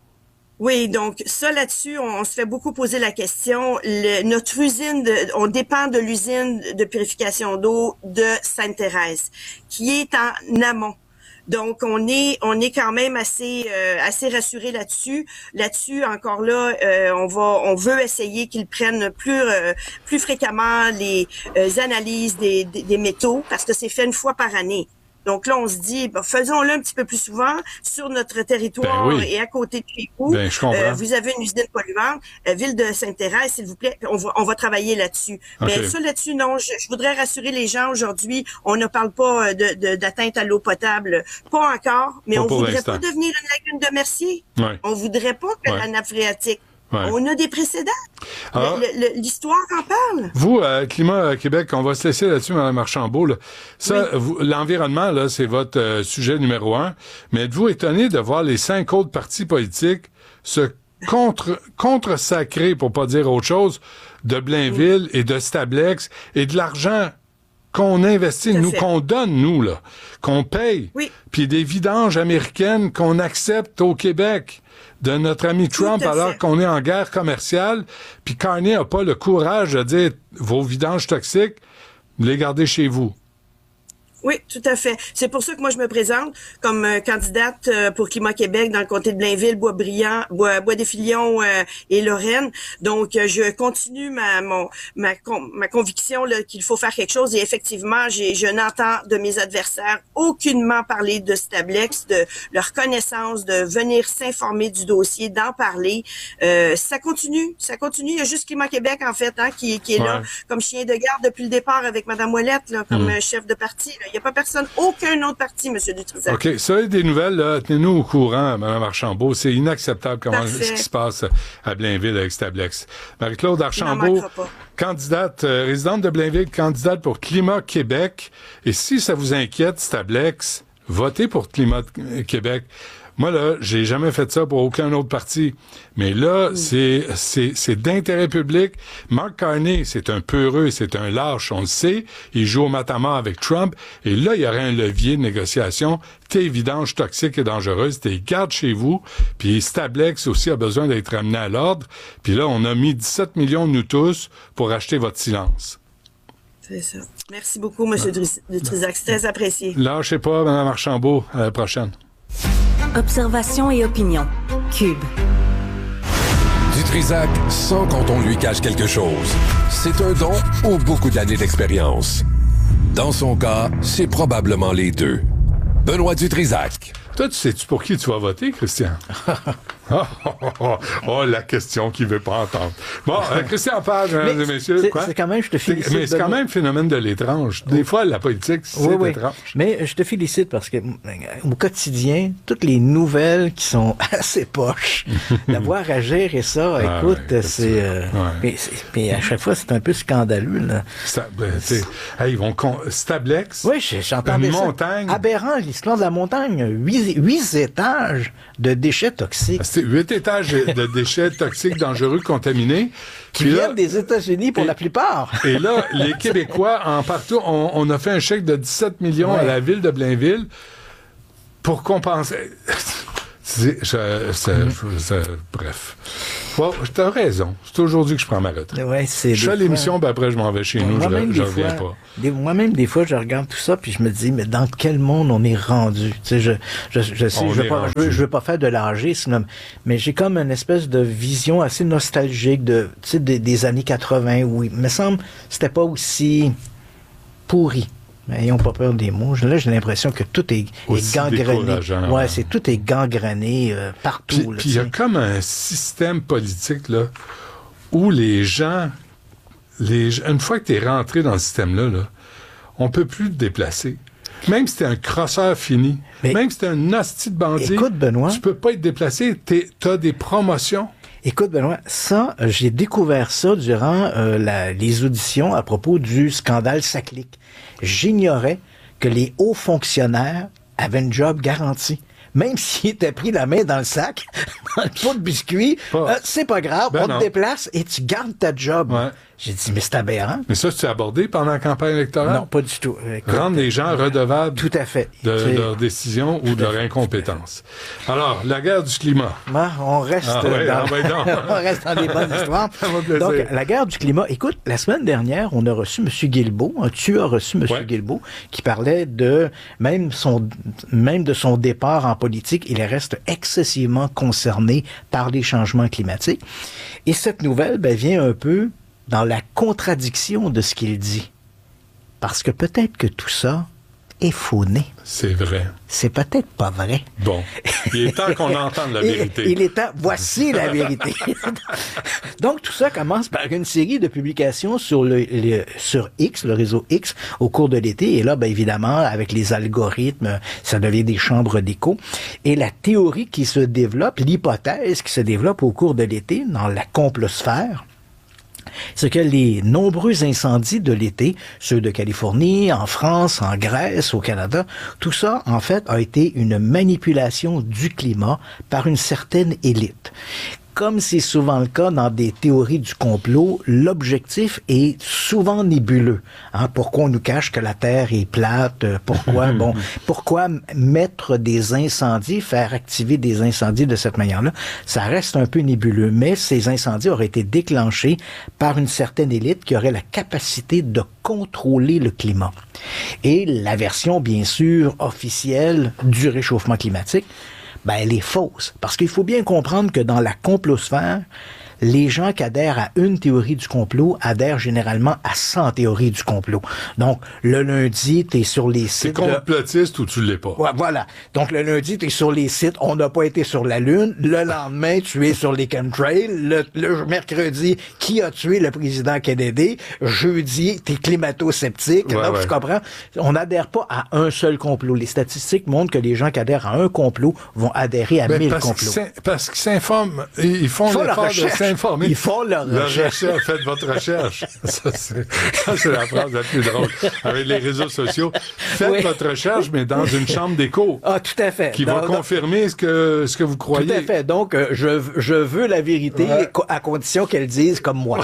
Oui, donc ça là-dessus, on, on se fait beaucoup poser la question. Le, notre usine, de, on dépend de l'usine de purification d'eau de Sainte-Thérèse, qui est en amont. Donc on est on est quand même assez euh, assez rassuré là-dessus. Là-dessus encore là, euh, on va on veut essayer qu'ils prennent plus euh, plus fréquemment les euh, analyses des, des des métaux parce que c'est fait une fois par année. Donc là, on se dit, ben, faisons-le un petit peu plus souvent sur notre territoire ben oui. et à côté de chez vous.
Ben, je comprends.
Euh, vous avez une usine polluante, euh, ville de Sainte-Thérèse, s'il vous plaît, on va, on va travailler là-dessus. Okay. Mais ça, là-dessus, non, je, je voudrais rassurer les gens aujourd'hui, on ne parle pas de, de, d'atteinte à l'eau potable, pas encore, mais pas on voudrait l'instant. Pas devenir une lagune de Mercier.
Ouais.
On voudrait pas que ouais. la nappe phréatique. Ouais. On a des précédents. Alors, le, le, l'histoire en parle.
Vous, euh, Climat Québec, on va se laisser là-dessus, Mme Archambault. Là. Ça, oui. vous, l'environnement, là, c'est votre euh, sujet numéro un. Mais êtes-vous étonné de voir les cinq autres partis politiques se contre, contre-sacrer, pour pas dire autre chose, de Blainville oui. et de Stablex et de l'argent qu'on investit, nous, fait. qu'on donne, nous, là, qu'on paye,
oui.
puis des vidanges américaines qu'on accepte au Québec de notre ami Trump alors fait. qu'on est en guerre commerciale, puis Carney n'a pas le courage de dire vos vidanges toxiques, les gardez chez vous.
Oui, tout à fait. C'est pour ça que moi, je me présente comme euh, candidate euh, pour Climat Québec dans le comté de Blainville, Bois-Brillant, Bois, Bois-des-Filions euh, et Lorraine. Donc, euh, je continue ma mon, ma, ma conviction là, qu'il faut faire quelque chose. Et effectivement, j'ai, je n'entends de mes adversaires aucunement parler de Stablex, de leur connaissance, de venir s'informer du dossier, d'en parler. Euh, ça continue, ça continue. Il y a juste Climat Québec, en fait, hein, qui, qui est ouais. là comme chien de garde depuis le départ avec Mme Ouellette, là, comme mmh. chef de parti. Là. Il n'y a pas personne, aucun autre parti, M. Dutrisac.
OK. Ça, il y a des nouvelles, là, tenez-nous au courant, Mme Archambault. C'est inacceptable comment Parfait. ce qui se passe à Blainville avec Stablex. Marie-Claude Archambault, candidate, euh, résidente de Blainville, candidate pour Climat Québec. Et si ça vous inquiète, Stablex, votez pour Climat Québec. Moi, là, j'ai jamais fait ça pour aucun autre parti. Mais là, mmh. c'est, c'est, c'est d'intérêt public. Mark Carney, c'est un peureux, c'est un lâche, on le sait. Il joue au matamor avec Trump. Et là, il y aurait un levier de négociation. Tes vidanges toxiques et dangereuses, t'es gardes chez vous. Puis Stablex aussi a besoin d'être ramené à l'ordre. Puis là, on a mis dix-sept millions de nous tous pour acheter votre silence.
C'est ça. Merci beaucoup, M. Dutrisac. C'est très apprécié.
Lâchez pas, Mme Archambault. À la prochaine.
Observation et opinion. Cube.
Dutrisac sent quand on lui cache quelque chose. C'est un don ou beaucoup d'années d'expérience. Dans son cas, c'est probablement les deux. Benoît Dutrisac.
Toi, tu sais-tu pour qui tu vas voter, Christian? oh, oh, oh, oh, la question qu'il veut pas entendre. Bon, euh, Christian Page, mesdames et messieurs,
c'est,
quoi?
C'est quand même, je te félicite.
C'est, mais c'est quand même le phénomène de l'étrange. Des fois, la politique, c'est
oui, oui.
étrange.
Mais je te félicite parce que au quotidien, toutes les nouvelles qui sont assez poches, d'avoir à gérer ça, ah, écoute, ouais, c'est, euh, ouais. mais, c'est... Mais à chaque fois, c'est un peu scandaleux, là.
Sta- ben, hey, ils vont con... Stablex,
oui, j'entendais
une
ça.
montagne.
Aberrant, l'histoire de la montagne. Huit, huit étages de déchets toxiques.
C'est huit étages de déchets toxiques, dangereux, contaminés.
Qui viennent là, des États-Unis pour et, la plupart.
Et là, les Québécois, en partout, on, on a fait un chèque de dix-sept millions ouais. à la ville de Blainville pour compenser... C'est, je, c'est, mmh. c'est, bref. Bon, t'as raison. C'est aujourd'hui que je prends ma retraite.
Ouais, c'est
je fais l'émission, puis après, je m'en vais chez nous. Je, je reviens
fois,
pas.
Des, moi-même, des fois, je regarde tout ça, puis je me dis, mais dans quel monde on est rendu? Tu sais, je, je, je sais, je veux, pas, je, veux, je veux pas faire de l'argisme, mais j'ai comme une espèce de vision assez nostalgique de, tu sais, des, des années quatre-vingts où il me semble que c'était pas aussi pourri. Ayons pas peur des mots. Là, j'ai l'impression que tout est, est gangrené. Ouais, ouais, c'est tout est gangrené euh, partout.
Puis il y a comme un système politique là où les gens, les une fois que tu es rentré dans le système-là, là, on peut plus te déplacer. Même si t'es un crosseur fini, mais, même si t'es un hostie de bandit,
écoute, Benoît,
tu peux pas être déplacé. T'es, t'as des promotions.
Écoute, Benoît, ça, j'ai découvert ça durant euh, la, les auditions à propos du scandale Saclic. J'ignorais que les hauts fonctionnaires avaient une job garantie. Même s'ils étaient pris la main dans le sac, dans le pot de biscuits, euh, c'est pas grave, ben on non. te déplace et tu gardes ta job.
Ouais.
J'ai dit, mais c'est aberrant.
Mais ça, tu as abordé pendant la campagne électorale?
Non, pas du tout. Écoute,
rendre les gens redevables
tout à fait.
de c'est... leurs décisions ou de leur incompétence. Alors, la guerre du climat.
Ben, on reste
ah, ouais,
dans...
ah,
on reste dans les bonnes histoires. Donc, la guerre du climat. Écoute, la semaine dernière, on a reçu M. Guilbeault. Tu as reçu M. Ouais. Guilbeault, qui parlait de même son, même de son départ en politique. Il reste excessivement concerné par les changements climatiques. Et cette nouvelle, ben, vient un peu dans la contradiction de ce qu'il dit. Parce que peut-être que tout ça est faux-né.
C'est vrai.
C'est peut-être pas vrai.
Bon. Il est temps qu'on entende la vérité.
Il, il est temps. Voici la vérité. Donc, tout ça commence par une série de publications sur le, le sur X, le réseau X, au cours de l'été. Et là, ben, évidemment, avec les algorithmes, ça devient des chambres d'écho. Et la théorie qui se développe, l'hypothèse qui se développe au cours de l'été dans la complosphère, c'est que les nombreux incendies de l'été, ceux de Californie, en France, en Grèce, au Canada, tout ça, en fait, a été une manipulation du climat par une certaine élite. Comme c'est souvent le cas dans des théories du complot, l'objectif est souvent nébuleux. Hein, pourquoi on nous cache que la Terre est plate? Pourquoi, bon, pourquoi mettre des incendies, faire activer des incendies de cette manière-là? Ça reste un peu nébuleux, mais ces incendies auraient été déclenchés par une certaine élite qui aurait la capacité de contrôler le climat. Et la version, bien sûr, officielle du réchauffement climatique, ben, elle est fausse. Parce qu'il faut bien comprendre que dans la complosphère, les gens qui adhèrent à une théorie du complot adhèrent généralement à cent théories du complot. Donc, le lundi, t'es sur les sites...
T'es complotiste de... ou tu l'es pas.
Ouais, voilà. Donc, le lundi, t'es sur les sites « On n'a pas été sur la Lune ». Le lendemain, tu es sur les chemtrails. Le, le mercredi, « Qui a tué le président Kennedy ?» Jeudi, t'es climato-sceptique. Ouais, Donc, ouais. tu comprends? On n'adhère pas à un seul complot. Les statistiques montrent que les gens qui adhèrent à un complot vont adhérer à mille complots.
Parce qu'ils s'informent. Ils font l'effort de s'informer.
Ils font leur recherche.
recherche. Faites votre recherche. Ça c'est, ça, c'est la phrase la plus drôle. Avec les réseaux sociaux. Faites oui. votre recherche, mais dans une chambre d'écho.
Ah, tout à fait.
Qui
donc,
va confirmer ce que, ce que vous croyez.
Tout à fait. Donc, euh, je, je veux la vérité ouais. à condition qu'elle dise comme moi.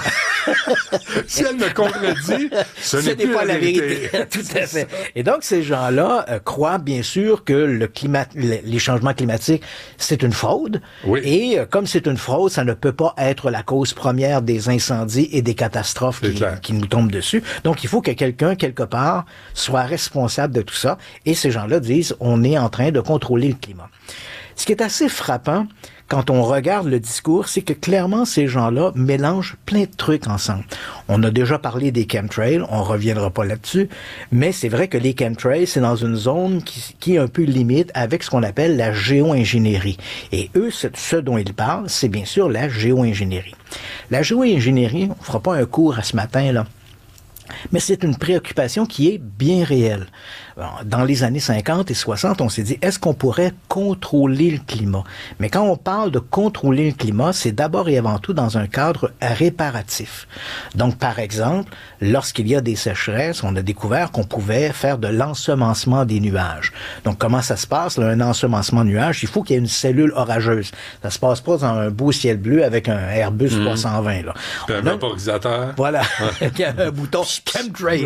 Si elle me contredit, ce, ce n'est, n'est plus pas la vérité.
vérité. Tout à fait. Et donc, ces gens-là euh, croient bien sûr que le climat, les changements climatiques, c'est une fraude.
Oui.
Et euh, comme c'est une fraude, ça ne peut pas être la cause première des incendies et des catastrophes qui, qui nous tombent dessus. Donc, il faut que quelqu'un, quelque part, soit responsable de tout ça. Et ces gens-là disent, on est en train de contrôler le climat. Ce qui est assez frappant, quand on regarde le discours, c'est que clairement, ces gens-là mélangent plein de trucs ensemble. On a déjà parlé des chemtrails, on reviendra pas là-dessus, mais c'est vrai que les chemtrails, c'est dans une zone qui, qui est un peu limite avec ce qu'on appelle la géo-ingénierie. Et eux, ce dont ils parlent, c'est bien sûr la géo-ingénierie. La géo-ingénierie, on fera pas un cours à ce matin, là, mais c'est une préoccupation qui est bien réelle. Dans les années cinquante et soixante, on s'est dit, est-ce qu'on pourrait contrôler le climat? Mais quand on parle de contrôler le climat, c'est d'abord et avant tout dans un cadre réparatif. Donc, par exemple, lorsqu'il y a des sécheresses, on a découvert qu'on pouvait faire de l'ensemencement des nuages. Donc, comment ça se passe, là, un ensemencement de nuages? Il faut qu'il y ait une cellule orageuse. Ça se passe pas dans un beau ciel bleu avec un Airbus mmh. trois cent vingt, là.
Puis un vaporisateur.
Voilà. Il y a un bouton chemtrail.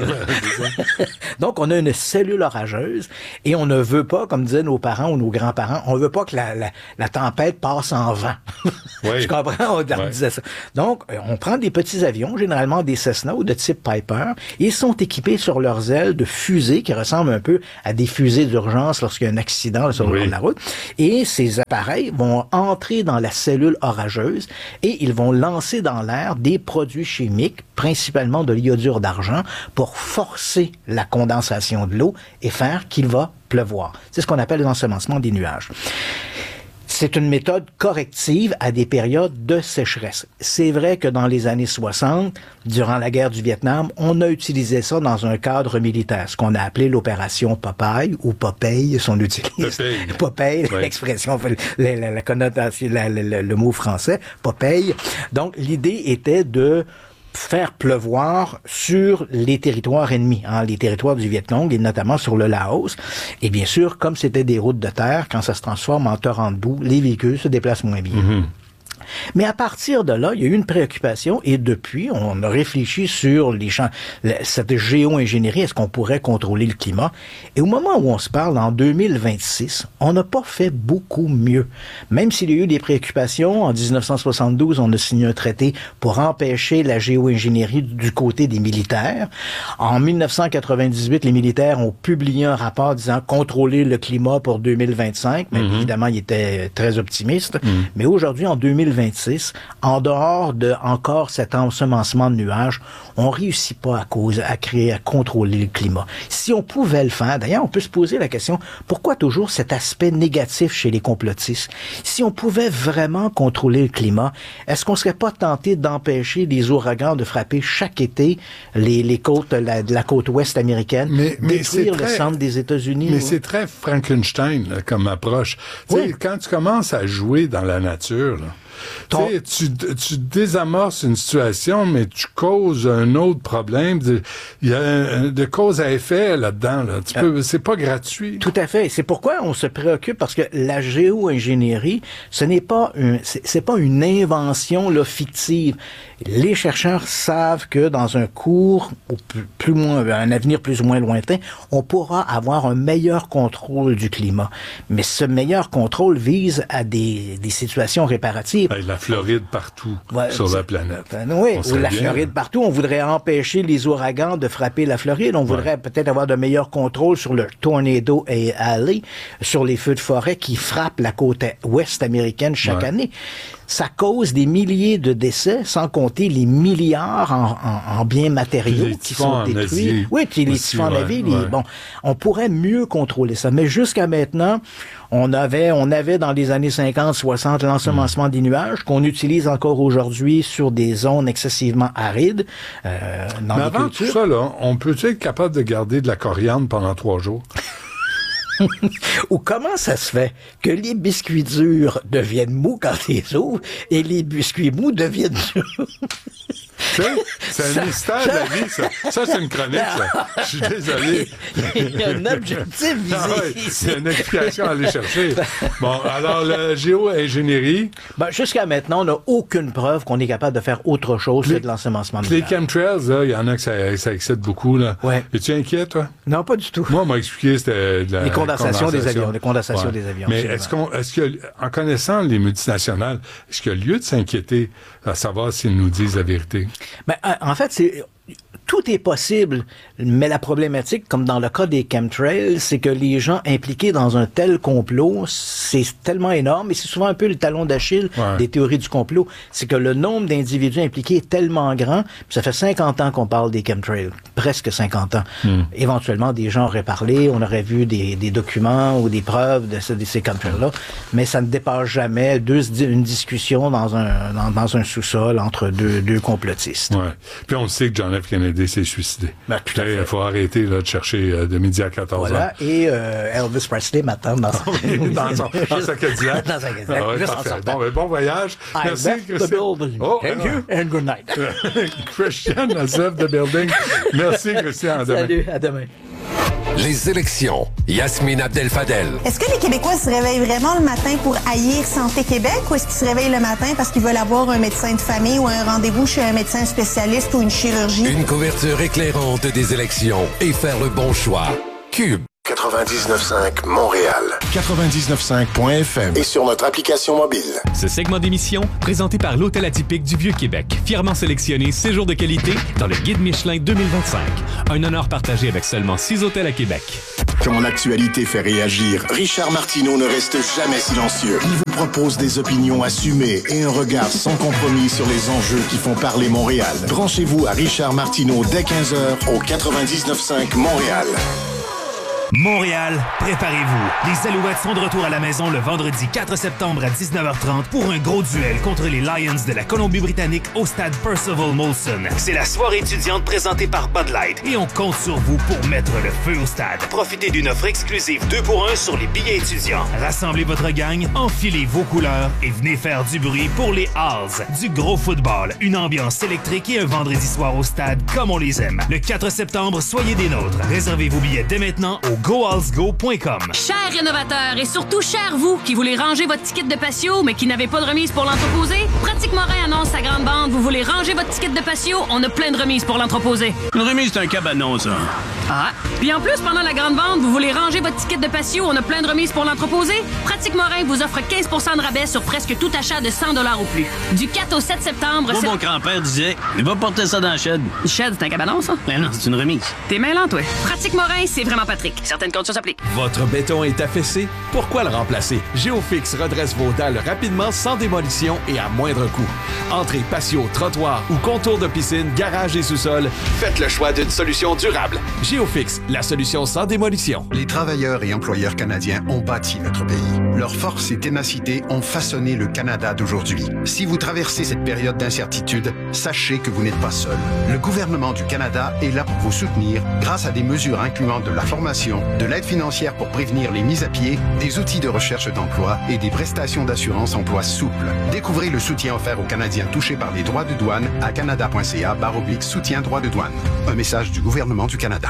Donc, on a une cellule orageuse et on ne veut pas, comme disaient nos parents ou nos grands-parents, on veut pas que la, la, la tempête passe en vent. Oui. Je comprends, on, on oui. disait ça. Donc, on prend des petits avions, généralement des Cessna ou de type Piper, et ils sont équipés sur leurs ailes de fusées qui ressemblent un peu à des fusées d'urgence lorsqu'il y a un accident sur oui. la route. Et ces appareils vont entrer dans la cellule orageuse et ils vont lancer dans l'air des produits chimiques, principalement de l'iodure d'argent, pour forcer la condensation de l'eau et faire qu'il va pleuvoir. C'est ce qu'on appelle l'ensemencement des nuages. C'est une méthode corrective à des périodes de sécheresse. C'est vrai que dans les années soixante, durant la guerre du Vietnam, on a utilisé ça dans un cadre militaire, ce qu'on a appelé l'opération Popeye ou Popeye, si on utilise. Popeye, Popeye ouais. l'expression, la, la, la connotation, la, la, le mot français, Popeye. Donc, l'idée était de faire pleuvoir sur les territoires ennemis, hein, les territoires du Viet Cong et notamment sur le Laos. Et bien sûr, comme c'était des routes de terre, quand ça se transforme en torrent de boue, les véhicules se déplacent moins bien. Mm-hmm. Mais à partir de là, il y a eu une préoccupation et depuis, on a réfléchi sur les champs, cette géo-ingénierie, est-ce qu'on pourrait contrôler le climat? Et au moment où on se parle, en deux mille vingt-six, on n'a pas fait beaucoup mieux. Même s'il y a eu des préoccupations, en dix-neuf cent soixante-douze, on a signé un traité pour empêcher la géo-ingénierie du côté des militaires. En dix-neuf cent quatre-vingt-dix-huit, les militaires ont publié un rapport disant contrôler le climat pour deux mille vingt-cinq, mais mm-hmm. évidemment, ils étaient très optimistes. Mm-hmm. Mais aujourd'hui, en deux mille vingt-six, en dehors de encore cet ensemencement de nuages, on réussit pas à cause, à créer, à contrôler le climat. Si on pouvait le faire, d'ailleurs, on peut se poser la question, pourquoi toujours cet aspect négatif chez les complotistes? Si on pouvait vraiment contrôler le climat, est-ce qu'on serait pas tenté d'empêcher les ouragans de frapper chaque été les, les côtes, la, de la côte ouest américaine, mais, mais détruire le centre des États-Unis?
Mais ou... c'est très Frankenstein là, comme approche. Oui. Tu sais, quand tu commences à jouer dans la nature, là, Ton... Tu, tu désamorces une situation, mais tu causes un autre problème. Il y a un, de cause à effet là-dedans. Là. Tu peux, euh, c'est pas gratuit.
Tout à fait. C'est pourquoi on se préoccupe, parce que la géo-ingénierie, ce n'est pas un, c'est, c'est pas une invention là, fictive. Les chercheurs savent que dans un court, ou plus, plus moins, un avenir plus ou moins lointain, on pourra avoir un meilleur contrôle du climat. Mais ce meilleur contrôle vise à des, des situations réparatives.
Ben, la Floride partout ouais, sur la planète.
Ben, oui, ou la bien. Floride partout. On voudrait empêcher les ouragans de frapper la Floride. On voudrait ouais. peut-être avoir de meilleurs contrôles sur le Tornado Alley, sur les feux de forêt qui frappent la côte ouest américaine chaque ouais. année. Ça cause des milliers de décès, sans compter les milliards en, en, en biens matériaux qui sont détruits. Asie, oui, puis les typhons en Asie. Ouais. Bon, on pourrait mieux contrôler ça. Mais jusqu'à maintenant, on avait, on avait dans les années cinquante, soixante l'ensemencement mmh. des nuages qu'on utilise encore aujourd'hui sur des zones excessivement arides. Euh, dans
Mais
les
avant
cultures.
tout ça, là, on peut être capable de garder de la coriandre pendant trois jours?
Ou comment ça se fait que les biscuits durs deviennent mous quand ils ouvrent et les biscuits mous deviennent durs?
C'est un mystère de la vie, ça. Ça, c'est une chronique, ça. Je suis désolé.
Il y a un objectif visé.
Ah ouais, c'est une explication à aller chercher. Bon, alors, la géo-ingénierie...
Ben, jusqu'à maintenant, on n'a aucune preuve qu'on est capable de faire autre chose les, que de l'ensemencement de
Les chemtrails, il y en a que ça, ça excite beaucoup, là.
Ouais.
Es-tu inquiet, toi?
Non, pas du tout.
Moi, on m'a expliqué c'était de la
les condensations,
condensation.
des avions. Les condensations ouais. des avions.
Mais est-ce qu'on, est-ce que, en connaissant les multinationales, est-ce qu'il y a lieu de s'inquiéter à savoir s'ils nous disent la vérité?
Ben, en fait, c'est tout est possible, mais la problématique, comme dans le cas des chemtrails, c'est que les gens impliqués dans un tel complot, c'est tellement énorme, et c'est souvent un peu le talon d'Achille ouais. des théories du complot, c'est que le nombre d'individus impliqués est tellement grand, ça fait cinquante ans qu'on parle des chemtrails, presque cinquante ans. Mm. Éventuellement, des gens auraient parlé, on aurait vu des, des documents ou des preuves de, ce, de ces chemtrails-là, mais ça ne dépasse jamais deux, une discussion dans un, dans, dans un sous-sol entre deux, deux complotistes.
Ouais. Puis on sait que John F. Kennedy s'est suicidé.
Ben, tout à fait.
Il faut arrêter là, de chercher euh, de midi à quatorze
voilà.
heures.
Et euh, Elvis Presley m'attend dans,
dans, son, dans sa Cadillac.
Dans sa Cadillac.
Ah ouais,
juste
parfait.
en sortant.
Bon, ben, bon voyage.
I
Merci,
left
Christian.
the building.
Oh,
Thank you and good night.
Christian has left the building. Merci, Christian. À demain.
Salut, à demain.
Les élections. Yasmine Abdel-Fadel.
Est-ce que les Québécois se réveillent vraiment le matin pour haïr Santé Québec ou est-ce qu'ils se réveillent le matin parce qu'ils veulent avoir un médecin de famille ou un rendez-vous chez un médecin spécialiste ou une chirurgie?
Une couverture éclairante des élections et faire le bon choix. Cube.
quatre-vingt-dix-neuf cinq Montréal. quatre-vingt-dix-neuf cinq point F M et sur notre application mobile.
Ce segment d'émission, présenté par l'Hôtel Atypique du Vieux-Québec, fièrement sélectionné séjour de qualité dans le Guide Michelin deux mille vingt-cinq. Un honneur partagé avec seulement six hôtels à Québec.
Quand l'actualité fait réagir, Richard Martineau ne reste jamais silencieux. Il vous propose des opinions assumées et un regard sans compromis sur les enjeux qui font parler Montréal. Branchez-vous à Richard Martineau dès quinze heures au quatre-vingt-dix-neuf cinq Montréal.
Montréal, préparez-vous. Les Alouettes sont de retour à la maison le vendredi quatre septembre à dix-neuf heures trente pour un gros duel contre les Lions de la Colombie-Britannique au stade Percival Molson. C'est la soirée étudiante présentée par Bud Light et on compte sur vous pour mettre le feu au stade. Profitez d'une offre exclusive deux pour un sur les billets étudiants. Rassemblez votre gang, enfilez vos couleurs et venez faire du bruit pour les Halls. Du gros football, une ambiance électrique et un vendredi soir au stade comme on les aime. Le quatre septembre, soyez des nôtres. Réservez vos billets dès maintenant au go halls go point com.
Chers rénovateurs et surtout chers vous qui voulez ranger votre ticket de patio mais qui n'avez pas de remise pour l'entreposé, Pratique Morin annonce sa grande bande. Vous voulez ranger votre ticket de patio, on a plein de remises pour l'entreposé.
Une remise, c'est un cabanon, ça.
Ah. Puis en plus, pendant la grande vente, vous voulez ranger votre ticket de patio, on a plein de remises pour l'entreposé. Pratique Morin vous offre quinze pour cent de rabais sur presque tout achat de cent dollars ou plus. Du quatre au sept septembre...
Moi, mon grand-père disait, il va porter ça dans le shed.
Le shed, c'est un cabanon, ça?
Ben non, c'est une remise.
T'es mêlant, toi. Pratique Morin, c'est vraiment Patrick. Certaines conditions s'appliquent.
Votre béton est affaissé? Pourquoi le remplacer? Géofix redresse vos dalles rapidement, sans démolition et à moindre coût. Entrée, patio, trottoir ou contour de piscine, garage et sous-sol, faites le choix d'une solution durable. Géofix, la solution sans démolition.
Les travailleurs et employeurs canadiens ont bâti notre pays. Leur force et ténacité ont façonné le Canada d'aujourd'hui. Si vous traversez cette période d'incertitude, sachez que vous n'êtes pas seul. Le gouvernement du Canada est là pour vous soutenir grâce à des mesures incluant de la formation, de l'aide financière pour prévenir les mises à pied, des outils de recherche d'emploi et des prestations d'assurance emploi souples. Découvrez le soutien offert aux Canadiens touchés par les droits de douane à canada.ca barre oblique soutien droits de douane. Un message du gouvernement du Canada.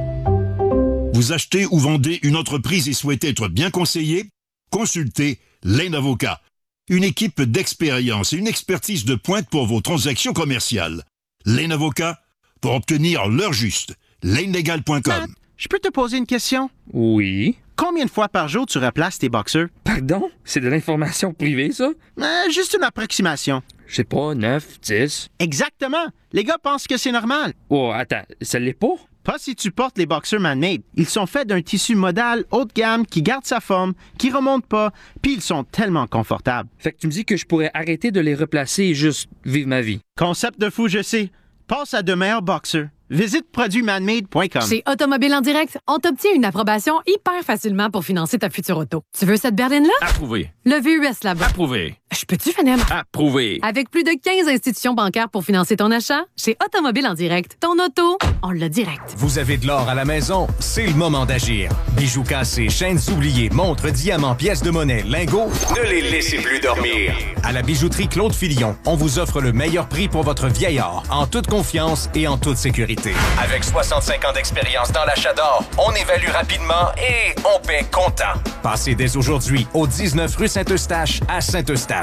Vous achetez ou vendez une entreprise et souhaitez être bien conseillé? Consultez Lane Avocat. Une équipe d'expérience et une expertise de pointe pour vos transactions commerciales. Lane Avocat, pour obtenir l'heure juste. lane legal point com.
Matt, je peux te poser une question?
Oui.
Combien de fois par jour tu replaces tes boxeurs?
Pardon? C'est de l'information privée, ça?
Euh, juste une approximation.
Je sais pas, neuf, dix.
Exactement. Les gars pensent que c'est normal.
Oh, attends, ça l'est pas?
Pas si tu portes les boxers man-made. Ils sont faits d'un tissu modal haut de gamme qui garde sa forme, qui remonte pas, puis ils sont tellement confortables.
Fait que tu me dis que je pourrais arrêter de les replacer et juste vivre ma vie.
Concept de fou, je sais. Passe à de meilleurs boxers. Visite produits manmade point com.
Chez Automobile en direct, on t'obtient une approbation hyper facilement pour financer ta future auto. Tu veux cette berline-là?
Approuvé.
Le V U S là-bas.
Approuvé.
Je peux-tu finir?
Approuvé.
Avec plus de quinze institutions bancaires pour financer ton achat, chez Automobile en direct, ton auto, on l'a direct.
Vous avez de l'or à la maison? C'est le moment d'agir. Bijoux cassés, chaînes oubliées, montres, diamants, pièces de monnaie, lingots, ne les laissez plus dormir. À la bijouterie Claude Filion, on vous offre le meilleur prix pour votre vieil or, en toute confiance et en toute sécurité. Avec soixante-cinq ans d'expérience dans l'achat d'or, on évalue rapidement et on paie comptant. Passez dès aujourd'hui au dix-neuf rue Saint-Eustache à Saint-Eustache.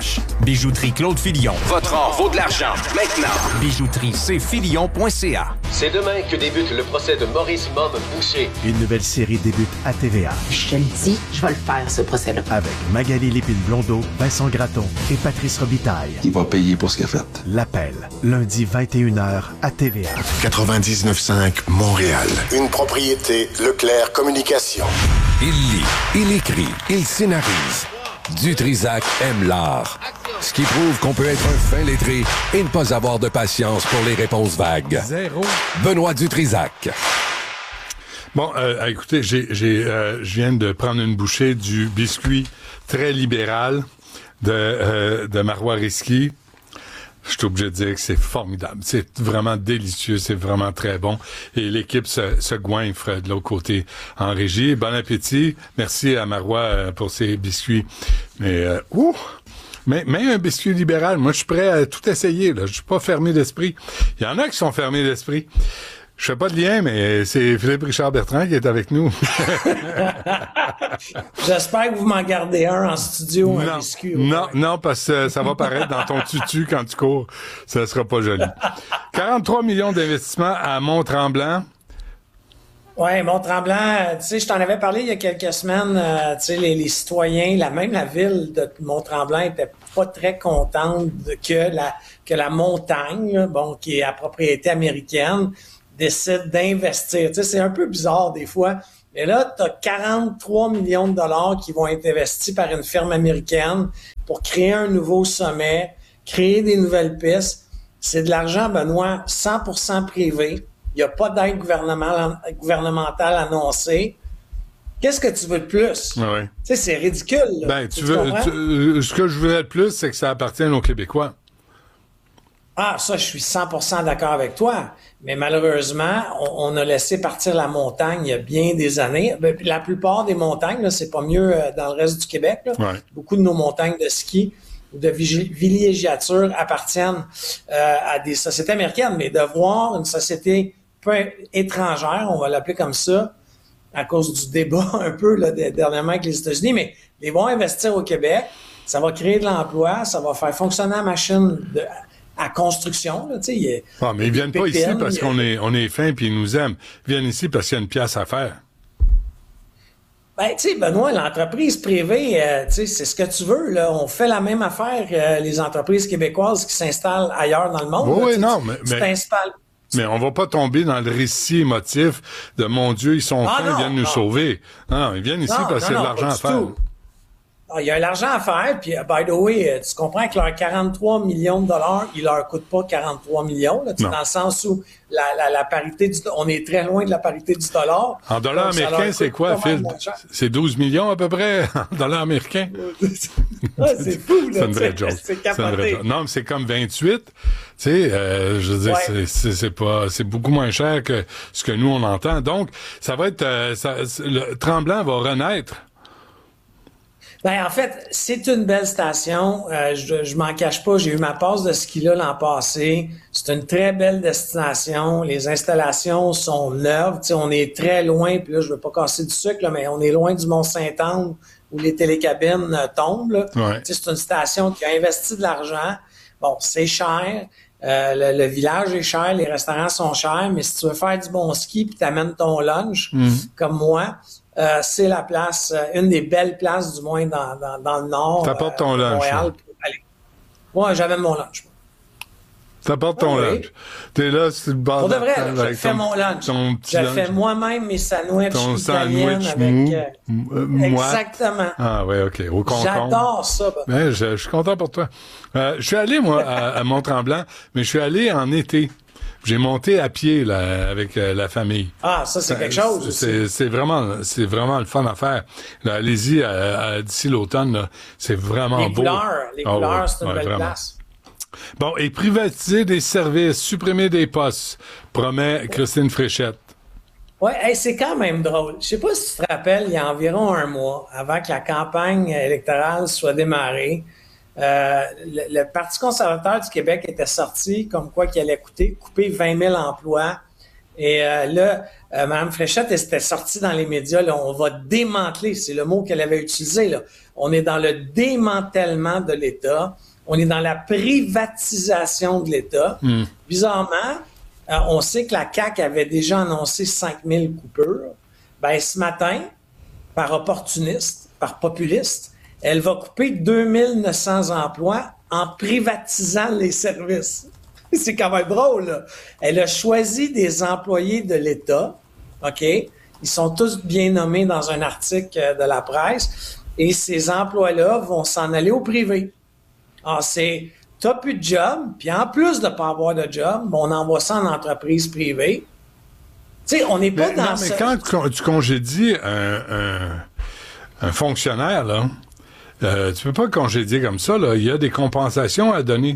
C H. Bijouterie Claude Filion.
Votre or vaut de l'argent. Maintenant.
Bijouterie c filion point c a.
C'est demain que débute le procès de Maurice Mom Boucher.
Une nouvelle série débute à T V A.
Je te le dis, je vais le faire, ce procès-là.
Avec Magali Lépine-Blondeau, Vincent Gratton et Patrice Robitaille.
Il va payer pour ce qu'il a fait.
L'appel, lundi vingt et une heures à T V A.
quatre-vingt-dix-neuf cinq Montréal. Une propriété Leclerc Communication.
Il lit, il écrit, il scénarise. Dutrisac aime l'art. Ce qui prouve qu'on peut être un fin lettré et ne pas avoir de patience pour les réponses vagues.
Zéro.
Benoît Dutrisac.
Bon, euh, écoutez, j'ai, j'ai, euh, je viens de prendre une bouchée du biscuit très libéral de, euh, de Marois Risky. Je suis obligé de dire que c'est formidable. C'est vraiment délicieux, c'est vraiment très bon. Et l'équipe se, se goinfre de l'autre côté en régie. Bon appétit. Merci à Marois euh, pour ses biscuits. Mais, euh, ouh! Mais même un biscuit libéral, moi, je suis prêt à tout essayer. Là. Je suis pas fermé d'esprit. Il y en a qui sont fermés d'esprit. Je fais pas de lien, mais c'est Philippe Richard Bertrand qui est avec nous.
J'espère que vous m'en gardez un en studio, un
non,
biscuit.
Non, non, parce que ça va paraître dans ton tutu quand tu cours. Ça sera pas joli. quarante-trois millions d'investissements à Mont-Tremblant.
Oui, Mont-Tremblant, tu sais, je t'en avais parlé il y a quelques semaines, euh, tu sais, les, les citoyens, la, même la ville de Mont-Tremblant était pas très contente de, que la que la montagne, là, bon, qui est à propriété américaine, décide d'investir. Tu sais, c'est un peu bizarre des fois, mais là, tu as quarante-trois millions de dollars qui vont être investis par une firme américaine pour créer un nouveau sommet, créer des nouvelles pistes. C'est de l'argent, Benoît, cent pour cent privé. Il n'y a pas d'aide gouvernementale annoncée. Qu'est-ce que tu veux de plus?
Ah oui.
Tu sais, c'est ridicule. Là.
Ben, tu,
tu
veux, tu, ce que je voudrais de plus, c'est que ça appartienne aux Québécois.
Ah, ça, je suis cent pour cent d'accord avec toi. Mais malheureusement, on, on a laissé partir la montagne il y a bien des années. La plupart des montagnes, là, c'est pas mieux dans le reste du Québec. Là.
Ouais.
Beaucoup de nos montagnes de ski ou de villégiature appartiennent euh, à des sociétés américaines. Mais de voir une société peu étrangère, on va l'appeler comme ça, à cause du débat un peu là, dernièrement avec les États-Unis, mais les vont investir au Québec, ça va créer de l'emploi, ça va faire fonctionner la machine de, à construction. Là, y a,
ah, mais ils viennent pas ici parce qu'on est, on est fin puis ils nous aiment. Ils viennent ici parce qu'il y a une pièce à faire.
Ben, tu sais, Benoît, l'entreprise privée, euh, tu sais, c'est ce que tu veux, là. On fait la même affaire que euh, les entreprises québécoises qui s'installent ailleurs dans le monde.
Oui,
là,
oui, non,
tu,
mais...
tu
mais...
t'installes.
Mais on va pas tomber dans le récit émotif de « Mon Dieu, ils sont
ah,
fins,
non,
ils viennent nous
non.
sauver ». Non, ils viennent ici
non,
parce qu'il y a de
non,
l'argent à faire.
Tout. Ah, il y a de l'argent à faire, puis by the way, tu comprends que leurs quarante-trois millions de dollars, ils leur coûtent pas quarante-trois millions, là, dans le sens où la, la, la parité du, on est très loin de la parité du dollar.
En dollars américains, c'est quoi, Phil? C'est douze millions à peu près en dollars américains?
ah, c'est fou, là.
C'est une vraie joke.
C'est
c'est une vraie joke. Non, mais c'est comme vingt-huit. Tu sais, euh, je veux dire, ouais. c'est, c'est, c'est pas, c'est beaucoup moins cher que ce que nous, on entend. Donc, ça va être, euh, ça, le Tremblant va renaître.
Ben en fait, c'est une belle station. Euh, je, je m'en cache pas. J'ai eu ma passe de ski là l'an passé. C'est une très belle destination. Les installations sont neuves. Tu sais, on est très loin. Puis là, je veux pas casser du sucre, là, mais on est loin du Mont-Saint-Anne où les télécabines euh, tombent. Là.
Ouais.
Tu sais, c'est une station qui a investi de l'argent. Bon, c'est cher. Euh, le, le village est cher, les restaurants sont chers, mais si tu veux faire du bon ski puis t'amènes ton lunch,
mm-hmm.
comme moi, euh, c'est la place, euh, une des belles places du moins dans, dans, dans le nord.
T'apportes ton
euh,
lunch.
Montréal, pour aller. Ouais, j'amène mon lunch.
T'apportes ton
ah, oui.
lunch. T'es là, c'est le bord
Pour de vrai,
là,
je fais
ton,
mon lunch.
Ton petit
je
lunch.
fais moi-même mes sandwichs
ton
italiennes
sandwich
avec...
mou,
Euh, exactement.
Ah oui, OK. Au concombre.
J'adore ça. Ben.
Ben, je, je suis content pour toi. Euh, je suis allé, moi, à, à Mont-Tremblant, mais je suis allé en été. J'ai monté à pied là, avec euh, la famille.
Ah, ça, c'est quelque chose aussi.
C'est, c'est, vraiment, c'est vraiment le fun à faire. Là, allez-y à, à, d'ici l'automne. Là, c'est vraiment
les
beau.
Couleurs, les
oh,
couleurs,
ouais,
c'est une
ouais,
belle
vraiment.
place.
Bon, et privatiser des services, supprimer des postes, promet Christine Fréchette.
Oui, hey, c'est quand même drôle. Je sais pas si tu te rappelles, il y a environ un mois, avant que la campagne électorale soit démarrée, euh, le, le Parti conservateur du Québec était sorti comme quoi qu'il allait coûter, couper vingt mille emplois Et euh, là, euh, Mme Fréchette, elle s'était sortie dans les médias, là, on va démanteler, c'est le mot qu'elle avait utilisé, là. On est dans le démantèlement de l'État, on est dans la privatisation de l'État. Mm. Bizarrement, euh, on sait que la C A Q avait déjà annoncé cinq mille coupures. Ben, ce matin, par opportuniste, par populiste, elle va couper deux mille neuf cents emplois en privatisant les services. C'est quand même drôle, là. Elle a choisi des employés de l'État, OK? Ils sont tous bien nommés dans un article de la presse, et ces emplois-là vont s'en aller au privé. Alors, c'est, t'as plus de job, puis en plus de pas avoir de job, on envoie ça en entreprise privée. Tu sais, on n'est pas
mais,
dans
non,
ce...
mais quand tu congédies un, un, un fonctionnaire, là, euh, tu peux pas congédier comme ça, là. Il y a des compensations à donner.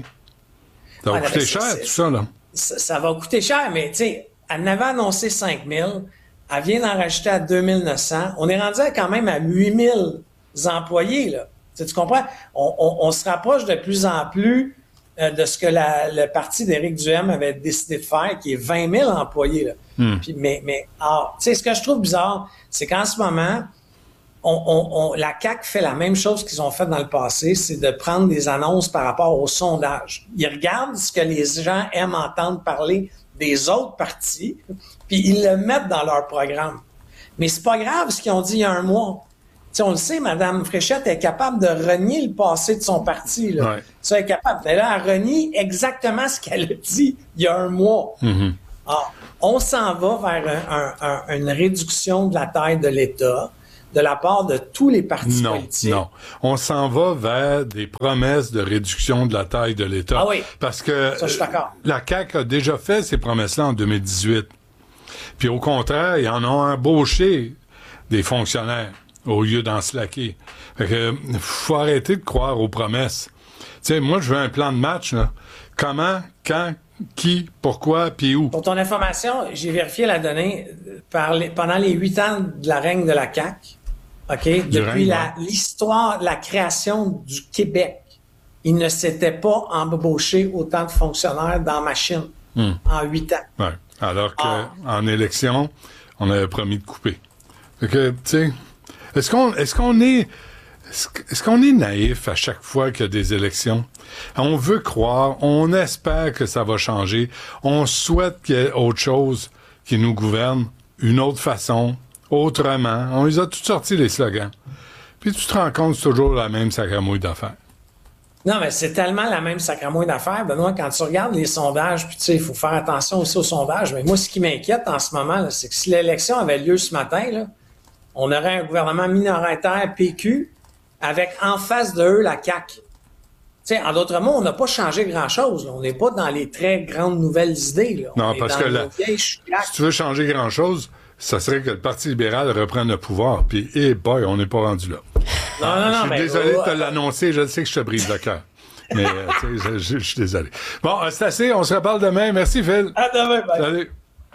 Ça va
ouais,
coûter
c'est,
cher,
c'est,
tout ça, là.
Ça, ça va coûter cher, mais tu sais, elle en avait annoncé cinq mille, elle vient d'en rajouter à deux mille neuf cents. On est rendu à quand même à huit mille employés, là. Tu, tu comprends? On, on, on se rapproche de plus en plus euh, de ce que la, le parti d'Éric Duhaime avait décidé de faire, qui est vingt mille employés, là. Hmm. Puis, mais, mais, alors, tu sais, ce que je trouve bizarre, c'est qu'en ce moment, On, on, on, la C A Q fait la même chose qu'ils ont fait dans le passé, c'est de prendre des annonces par rapport aux sondages. Ils regardent ce que les gens aiment entendre parler des autres partis, puis ils le mettent dans leur programme. Mais c'est pas grave ce qu'ils ont dit il y a un mois. T'sais, on le sait, Mme Fréchette est capable de renier le passé de son parti. Là. Ouais. Elle est capable. Mais là, elle renie exactement ce qu'elle a dit il y a un mois. Mm-hmm. Alors, on s'en va vers un, un, un, une réduction de la taille de l'État de la part de tous les partis
non,
politiques.
Non, on s'en va vers des promesses de réduction de la taille de l'État.
Ah oui,
parce que
ça, je suis d'accord.
La C A Q a déjà fait ces promesses-là en deux mille dix-huit. Puis au contraire, ils en ont embauché des fonctionnaires au lieu d'en slacker. Fait que faut arrêter de croire aux promesses. Tu sais, moi, je veux un plan de match, là. Comment, quand, qui, pourquoi, puis où.
Pour ton information, j'ai vérifié la donnée par les, pendant les huit ans de la règne de la C A Q. OK? Du Depuis règne, la, ouais. l'histoire de la création du Québec, il ne s'était pas embauché autant de fonctionnaires dans ma Chine hmm. en huit ans.
Ouais. Alors qu'en ah. élection, on avait promis de couper. Fait que, tu sais, est-ce qu'on, est-ce qu'on est, est-ce qu'on est naïf à chaque fois qu'il y a des élections? On veut croire, on espère que ça va changer, on souhaite qu'il y ait autre chose qui nous gouverne, une autre façon, autrement. On les a tous sortis, les slogans. Puis tu te rends compte, c'est toujours la même sacramouille d'affaires.
Non, mais c'est tellement la même sacramouille d'affaires, Benoît, quand tu regardes les sondages, puis tu sais, il faut faire attention aussi aux sondages, mais moi, ce qui m'inquiète en ce moment, là, c'est que si l'élection avait lieu ce matin, là, on aurait un gouvernement minoritaire P Q avec en face de eux la C A Q. T'sais, en d'autres mots, on n'a pas changé grand-chose. Là. On n'est pas dans les très grandes nouvelles idées. Là.
Non,
on
parce que la, si tu veux changer grand-chose, ça serait que le Parti libéral reprenne le pouvoir. Puis, eh hey boy, on n'est pas rendu là.
Non, non, non.
Je suis
mais
désolé
oh,
de te l'annoncer. Je sais que je te brise le cœur. Mais, euh, tu sais, je, je, je suis désolé. Bon, c'est assez. On se reparle demain. Merci, Phil.
À demain. Bye.
Salut.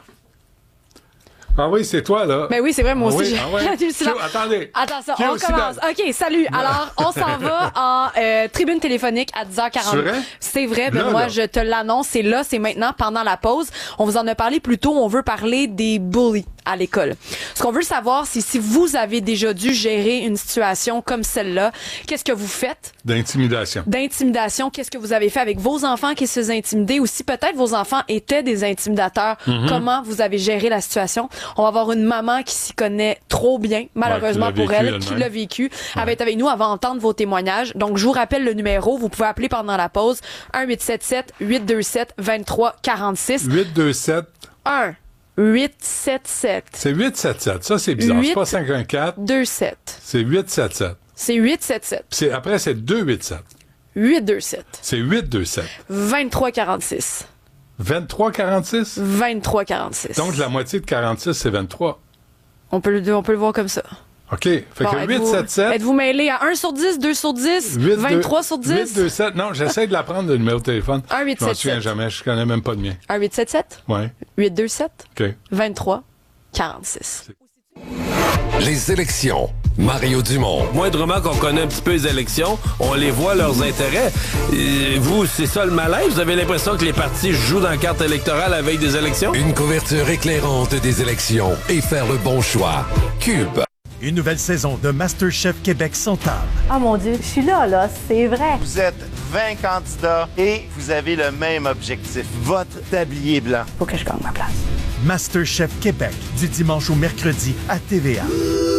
Ah oui, c'est toi, là.
Ben oui, c'est vrai, moi
ah
aussi.
Oui, ah ouais. Q, attendez.
Attention,
Q,
on commence. OK, salut. Alors, on s'en va en euh, tribune téléphonique à dix heures quarante. C'est vrai? C'est vrai, Benoît, je te l'annonce. C'est là, c'est maintenant, pendant la pause. On vous en a parlé plus tôt. On veut parler des bullies à l'école. Ce qu'on veut savoir, c'est si vous avez déjà dû gérer une situation comme celle-là, qu'est-ce que vous faites?
D'intimidation.
D'intimidation. Qu'est-ce que vous avez fait avec vos enfants qui se faisaient intimider? Ou si peut-être vos enfants étaient des intimidateurs, mm-hmm. comment vous avez géré la situation? On va avoir une maman qui s'y connaît trop bien, malheureusement ouais, pour elle, elle qui l'a vécu. Ouais. Elle va être avec nous, elle va entendre vos témoignages. Donc, je vous rappelle le numéro. Vous pouvez appeler pendant la pause. un huit sept sept huit deux sept deux trois quatre six.
huit deux sept
un huit sept sept.
C'est huit sept sept. Ça, c'est bizarre. C'est pas cinq un quatre.
deux sept.
C'est huit sept sept.
C'est huit sept sept.
C'est, après, c'est deux huit sept.
huit deux sept.
C'est huit deux sept.
vingt-trois quarante-six.
vingt-trois quarante-six?
vingt-trois quarante-six.
Donc, la moitié de quarante-six, c'est vingt-trois.
On peut le, on peut le voir comme ça.
OK. Fait bon, que huit sept sept.
Êtes-vous mêlé à un sur dix, deux sur dix, vingt-trois sur dix?
huit deux sept. Non, j'essaie de l'apprendre, le numéro de téléphone.
un huit sept sept.
Je m'en souviens jamais. Je connais même pas de mien.
un huit sept sept?
Oui.
huit deux sept?
OK.
vingt-trois quarante-six.
Les élections Mario Dumont.
Moindrement qu'on connaît un petit peu les élections, on les voit leurs intérêts. Et vous, c'est ça le malaise? Vous avez l'impression que les partis jouent dans la carte électorale avec des élections?
Une couverture éclairante des élections et faire le bon choix. Cube.
Une nouvelle saison de MasterChef Québec s'entame.
Oh mon Dieu, je suis là, là, c'est vrai.
Vous êtes vingt candidats et vous avez le même objectif, votre tablier blanc.
Faut que je gagne ma place.
MasterChef Québec, du dimanche au mercredi à T V A.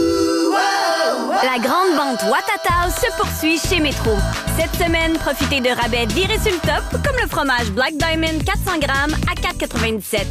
La grande vente Watatao se poursuit chez Métro. Cette semaine, profitez de rabais virés sur le top, comme le fromage Black Diamond quatre cents grammes à quatre quatre-vingt-dix-sept.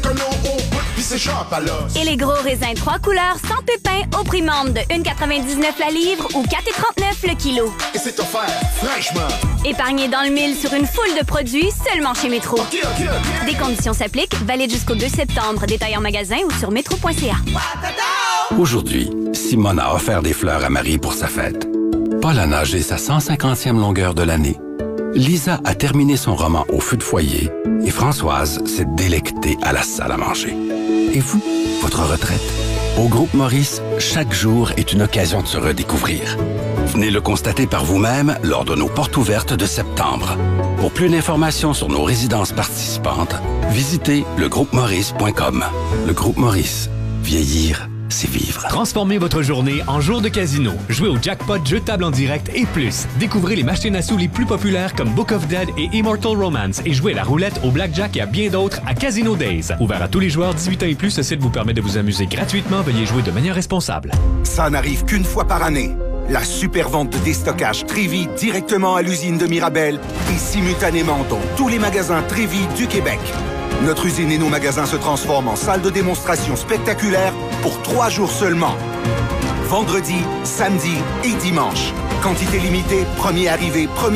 Et les gros raisins trois couleurs sans pépins au prix membre de un quatre-vingt-dix-neuf la livre ou quatre trente-neuf le kilo.
Et c'est offert fraîchement.
Épargnez dans le mille sur une foule de produits seulement chez Métro.
Okay, okay, okay.
Des conditions s'appliquent, valide jusqu'au deux septembre. Détail en magasin ou sur métro point c a.
Aujourd'hui, Simone a offert des fleurs à Marie pour sa fête. Paul a nagé sa cent cinquantième longueur de l'année. Lisa a terminé son roman au feu de foyer et Françoise s'est délectée à la salle à manger. Et vous, votre retraite? Au Groupe Maurice, chaque jour est une occasion de se redécouvrir. Venez le constater par vous-même lors de nos portes ouvertes de septembre. Pour plus d'informations sur nos résidences participantes, visitez le groupe maurice point com. Le Groupe Maurice. Vieillir, c'est vivre.
Transformez votre journée en jour de casino. Jouez au jackpot, jeux de table en direct et plus. Découvrez les machines à sous les plus populaires comme Book of Dead et Immortal Romance et jouez à la roulette, au blackjack et à bien d'autres à Casino Days. Ouvert à tous les joueurs dix-huit ans et plus, ce site vous permet de vous amuser gratuitement. Veuillez jouer de manière responsable.
Ça n'arrive qu'une fois par année. La super vente de déstockage Trévi directement à l'usine de Mirabel et simultanément dans tous les magasins Trévi du Québec. Notre usine et nos magasins se transforment en salle de démonstration spectaculaire pour trois jours seulement. Vendredi, samedi et dimanche. Quantité limitée, premier arrivé, premier